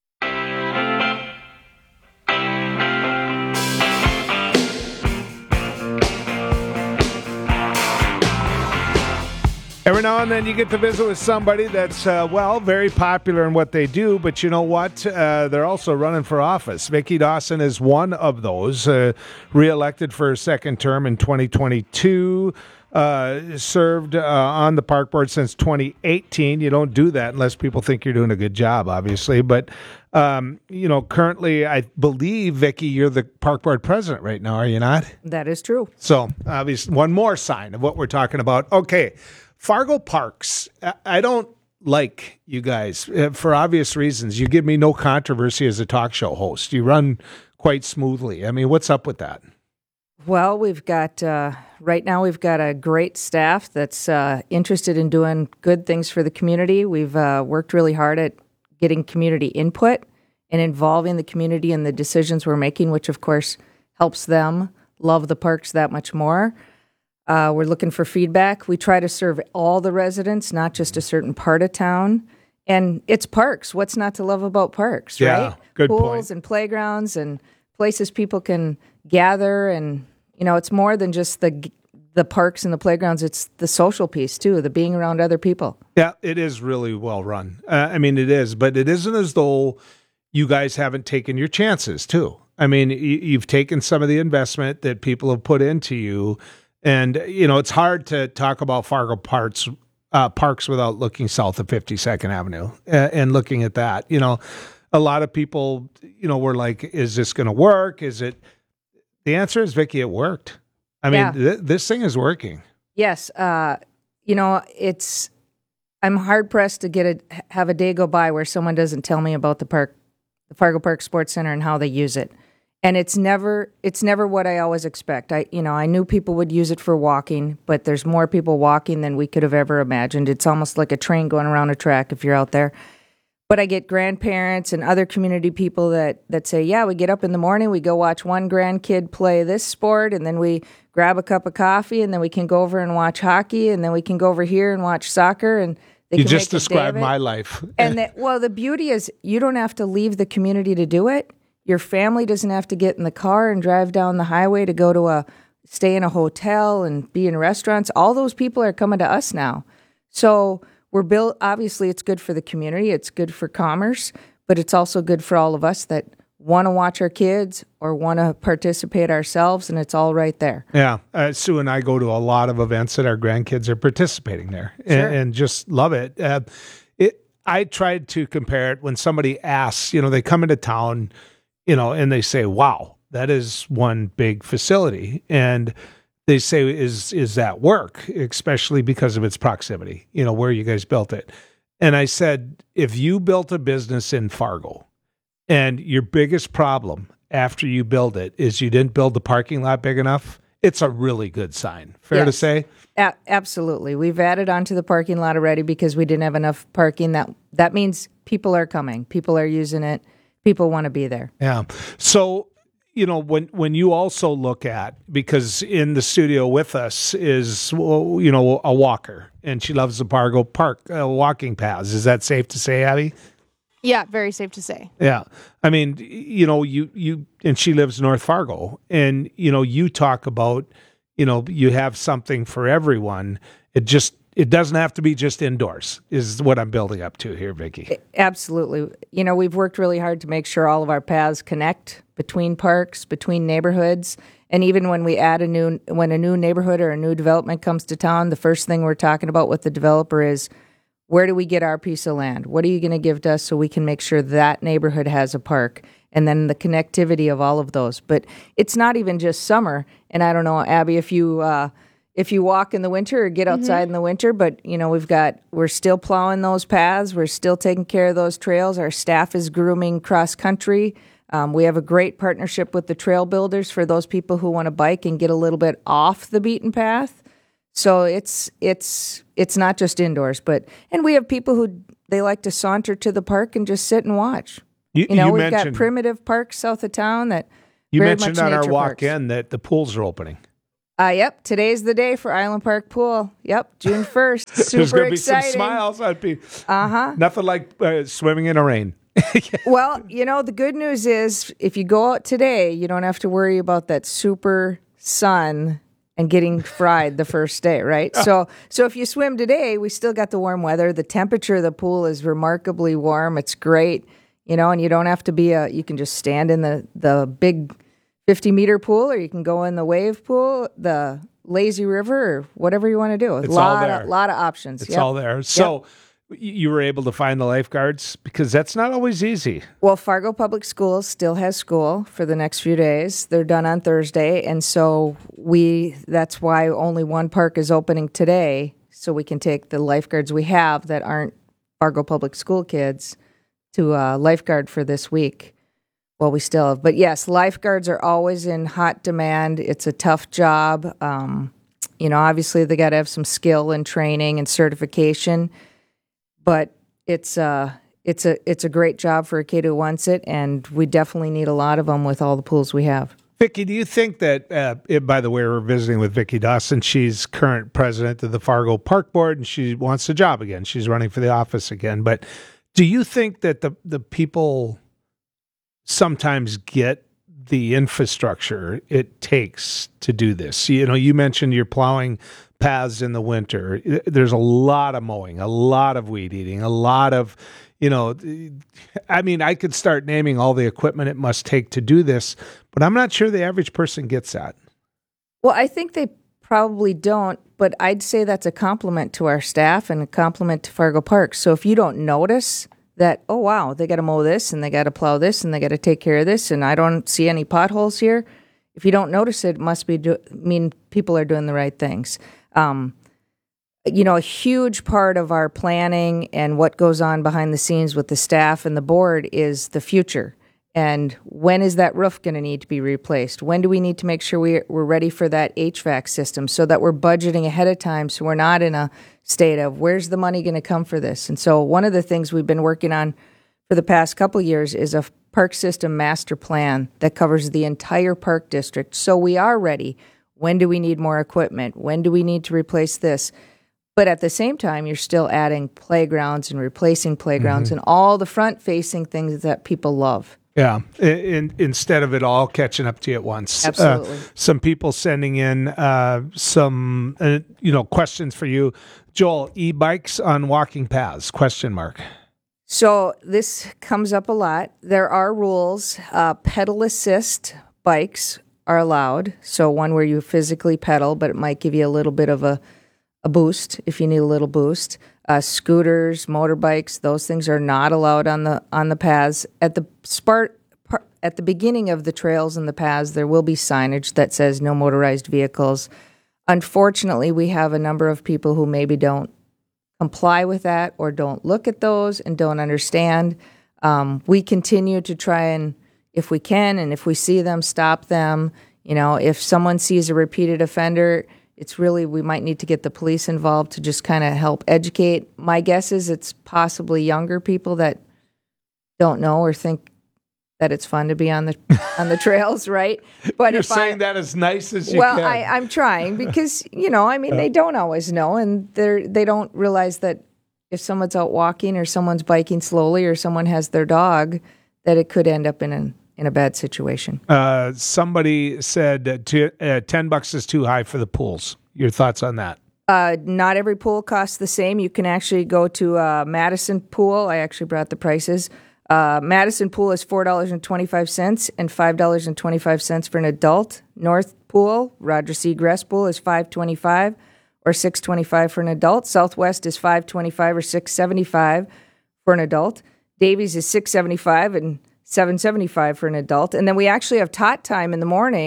Speaker 7: Every now and then you get to visit with somebody that's, uh, well, very popular in what they do, but you know what? Uh, they're also running for office. Vicki Dawson is one of those, uh, reelected for a second term in twenty twenty-two. Uh, served uh, on the park board since twenty eighteen. You don't do that unless people think you're doing a good job, obviously. But, um, you know, currently, I believe, Vicki, you're the park board president right now, are you not?
Speaker 4: That is true.
Speaker 7: So, obviously, one more sign of what we're talking about. Okay, Fargo Parks. I don't like you guys uh, for obvious reasons. You give me no controversy as a talk show host. You run quite smoothly. I mean, what's up with that?
Speaker 4: Well, we've got, uh, right now we've got a great staff that's uh, interested in doing good things for the community. We've uh, worked really hard at getting community input and involving the community in the decisions we're making, which of course helps them love the parks that much more. Uh, we're looking for feedback. We try to serve all the residents, not just a certain part of town. And it's parks. What's not to love about parks,
Speaker 7: Yeah,
Speaker 4: right?
Speaker 7: good
Speaker 4: Pools
Speaker 7: point.
Speaker 4: and playgrounds and places people can gather, and you know, it's more than just the the parks and the playgrounds. It's the social piece too, the being around other people.
Speaker 7: Yeah, it is really well run. Uh, I mean, it is, but it isn't as though you guys haven't taken your chances too. I mean, y- you've taken some of the investment that people have put into you, and you know, it's hard to talk about Fargo Parks uh, parks without looking south of fifty-second Avenue uh, and looking at that. You know, a lot of people, you know, were like, "Is this going to work? Is it?" The answer is, Vicki, it worked. I mean,
Speaker 4: Yeah.
Speaker 7: th- this thing is working.
Speaker 4: Yes, uh, you know, it's. I'm hard pressed to get a have a day go by where someone doesn't tell me about the park, the Fargo Park Sports Center, and how they use it. And it's never it's never what I always expect. I you know I knew people would use it for walking, but there's more people walking than we could have ever imagined. It's almost like a train going around a track if you're out there. But I get grandparents and other community people that, that say, yeah, we get up in the morning, we go watch one grandkid play this sport, and then we grab a cup of coffee, and then we can go over and watch hockey, and then we can go over here and watch soccer. And they
Speaker 7: You
Speaker 4: can
Speaker 7: just
Speaker 4: make a day
Speaker 7: described
Speaker 4: of it.
Speaker 7: my life.
Speaker 4: And that, well, the beauty is you don't have to leave the community to do it. Your family doesn't have to get in the car and drive down the highway to go to a stay in a hotel and be in restaurants. All those people are coming to us now. So we're built, obviously it's good for the community, it's good for commerce, but it's also good for all of us that want to watch our kids or want to participate ourselves, and it's all right there.
Speaker 7: Yeah, uh, Sue and I go to a lot of events that our grandkids are participating there,
Speaker 4: Sure.
Speaker 7: and, and just love it. Uh, it. I tried to compare it when somebody asks, you know, they come into town, you know, and they say, wow, that is one big facility. And they say, is is that work, especially because of its proximity, you know, where you guys built it. And I said, if you built a business in Fargo and your biggest problem after you build it is you didn't build the parking lot big enough, it's a really good sign. Fair to
Speaker 4: Yes.
Speaker 7: say?
Speaker 4: A- absolutely. We've added onto the parking lot already because we didn't have enough parking. That that means people are coming. People are using it. People want to be there.
Speaker 7: Yeah. So, you know, when when you also look at, because in the studio with us is, well, you know, a walker, and she loves the Fargo Park uh, walking paths. Is that safe to say, Abby?
Speaker 11: Yeah, very safe to say.
Speaker 7: Yeah. I mean, you know, you, you, and she lives North Fargo, and, you know, you talk about, you know, you have something for everyone. It just, it doesn't have to be just indoors, is what I'm building up to here, Vicki.
Speaker 4: Absolutely. You know, we've worked really hard to make sure all of our paths connect between parks, between neighborhoods. And even when we add a new, when a new neighborhood or a new development comes to town, the first thing we're talking about with the developer is, where do we get our piece of land? What are you going to give to us so we can make sure that neighborhood has a park? And then the connectivity of all of those. But it's not even just summer. And I don't know, Abby, if you uh, if you walk in the winter or get outside
Speaker 11: Mhm.
Speaker 4: in the winter. But, you know, we've got, we're still plowing those paths. We're still taking care of those trails. Our staff is grooming cross country. Um, we have a great partnership with the trail builders for those people who want to bike and get a little bit off the beaten path. So it's, it's, it's not just indoors, but, and we have people who, they like to saunter to the park and just sit and watch.
Speaker 7: You,
Speaker 4: You know,
Speaker 7: you
Speaker 4: we've got
Speaker 7: mentioned-
Speaker 4: Primitive Park south of town that
Speaker 7: You
Speaker 4: very
Speaker 7: mentioned
Speaker 4: much
Speaker 7: on our
Speaker 4: nature
Speaker 7: walk
Speaker 4: parks.
Speaker 7: in that the pools are opening.
Speaker 4: Uh, yep, today's the day for Island Park Pool. Yep, June first. Super
Speaker 7: There's going to be
Speaker 4: exciting.
Speaker 7: some smiles on people.
Speaker 4: Uh huh.
Speaker 7: Nothing like uh, swimming in the rain.
Speaker 4: Well, you know, the good news is if you go out today, you don't have to worry about that super sun and getting fried the first day, right? So, so if you swim today, we still got the warm weather. The temperature of the pool is remarkably warm. It's great, you know, and you don't have to be a. You can just stand in the the big fifty meter pool, or you can go in the wave pool, the lazy river, or whatever you want to do. A
Speaker 7: It's
Speaker 4: lot
Speaker 7: all there.
Speaker 4: of lot of options.
Speaker 7: It's
Speaker 4: Yep.
Speaker 7: all there. So y you were able to find the lifeguards because that's not always easy.
Speaker 4: Well, Fargo Public Schools still has school for the next few days. They're done on Thursday, and so we that's why only one park is opening today, so we can take the lifeguards we have that aren't Fargo Public School kids to uh, lifeguard for this week. Well, we still have. But yes, lifeguards are always in hot demand. It's a tough job. Um, you know, obviously they got to have some skill and training and certification, but it's uh it's a it's a great job for a kid who wants it, and we definitely need a lot of them with all the pools we have.
Speaker 7: Vicki, do you think that, uh, it, by the way, we're visiting with Vicki Dawson. She's current president of the Fargo Park Board, and she wants a job again. She's running for the office again. But do you think that the, the people sometimes get the infrastructure it takes to do this? You know, you mentioned you're plowing paths in the winter. There's a lot of mowing, a lot of weed eating, a lot of, you know, I mean, I could start naming all the equipment it must take to do this, but I'm not sure the average person gets that.
Speaker 4: Well, I think they probably don't, but I'd say that's a compliment to our staff and a compliment to Fargo Park. So if you don't notice that, oh, wow, they got to mow this and they got to plow this and they got to take care of this, and I don't see any potholes here. If you don't notice it, it must be do- mean people are doing the right things. Um, you know, a huge part of our planning and what goes on behind the scenes with the staff and the board is the future. And when is that roof going to need to be replaced? When do we need to make sure we, we're ready for that H V A C system so that we're budgeting ahead of time so we're not in a state of where's the money going to come for this? And so one of the things we've been working on for the past couple of years is a park system master plan that covers the entire park district. So we are ready. When do we need more equipment? When do we need to replace this? But at the same time, you're still adding playgrounds and replacing playgrounds
Speaker 7: Mhm.
Speaker 4: and all the front-facing things that people love.
Speaker 7: Yeah, in, instead of it all catching up to you at once.
Speaker 4: Absolutely.
Speaker 7: Uh, some people sending in uh, some, uh, you know, questions for you. Joel, e-bikes on walking paths, question mark.
Speaker 4: So this comes up a lot. There are rules. Uh, pedal assist bikes are allowed. So one where you physically pedal, but it might give you a little bit of a, a boost if you need a little boost. Uh, scooters, motorbikes, those things are not allowed on the on the paths. At the spart, par, at the beginning of the trails and the paths, there will be signage that says no motorized vehicles. Unfortunately, we have a number of people who maybe don't comply with that or don't look at those and don't understand. Um, we continue to try and, if we can, and if we see them, stop them. You know, if someone sees a repeated offender, it's really, we might need to get the police involved to just kind of help educate. My guess is it's possibly younger people that don't know or think that it's fun to be on the on the trails, right? But
Speaker 7: You're
Speaker 4: if
Speaker 7: saying
Speaker 4: I,
Speaker 7: that as nice as you
Speaker 4: well,
Speaker 7: can.
Speaker 4: I, I'm trying because, you know, I mean, they don't always know, and they're they don't realize that if someone's out walking or someone's biking slowly or someone has their dog, that it could end up in an in a bad situation.
Speaker 7: Uh, somebody said uh, t- uh, ten bucks is too high for the pools. Your thoughts on that?
Speaker 4: Uh, not every pool costs the same. You can actually go to uh, Madison Pool. I actually brought the prices. Uh, Madison Pool is four dollars and twenty-five cents and five dollars and twenty-five cents for an adult. North Pool, Roger C. Gress Pool, is five dollars and twenty-five cents or six dollars and twenty-five cents for an adult. Southwest is five dollars and twenty-five cents or six dollars and seventy-five cents for an adult. Davies is six dollars and seventy-five cents and seven dollars and seventy-five cents for an adult. And then we actually have tot time in the morning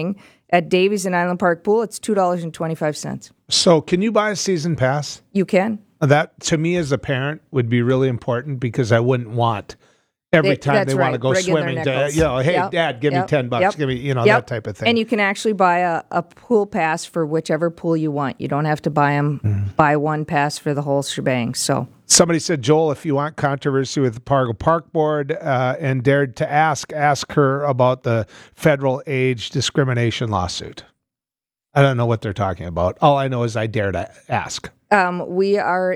Speaker 4: At Davies and Island Park Pool, it's two dollars and twenty-five cents.
Speaker 7: So can you buy a season pass?
Speaker 4: You can.
Speaker 7: That, to me as a parent, would be really important because I wouldn't want every
Speaker 4: They-
Speaker 7: time
Speaker 4: that's
Speaker 7: they want to
Speaker 4: right,
Speaker 7: go
Speaker 4: regular
Speaker 7: swimming to,
Speaker 4: nickels.
Speaker 7: you know, hey,
Speaker 4: Yep,
Speaker 7: Dad, give
Speaker 4: yep,
Speaker 7: me ten bucks,
Speaker 4: yep,
Speaker 7: give me, you know,
Speaker 4: yep.
Speaker 7: that type of thing.
Speaker 4: And you can actually buy a, a pool pass for whichever pool you want. You don't have to buy them,
Speaker 7: Mm.
Speaker 4: buy one pass for the whole shebang. So
Speaker 7: Somebody said, Joel, if you want controversy with the Fargo Park Board uh, and dared to ask, ask her about the federal age discrimination lawsuit. I don't know what they're talking about. All I know is I dare to ask.
Speaker 4: um, we are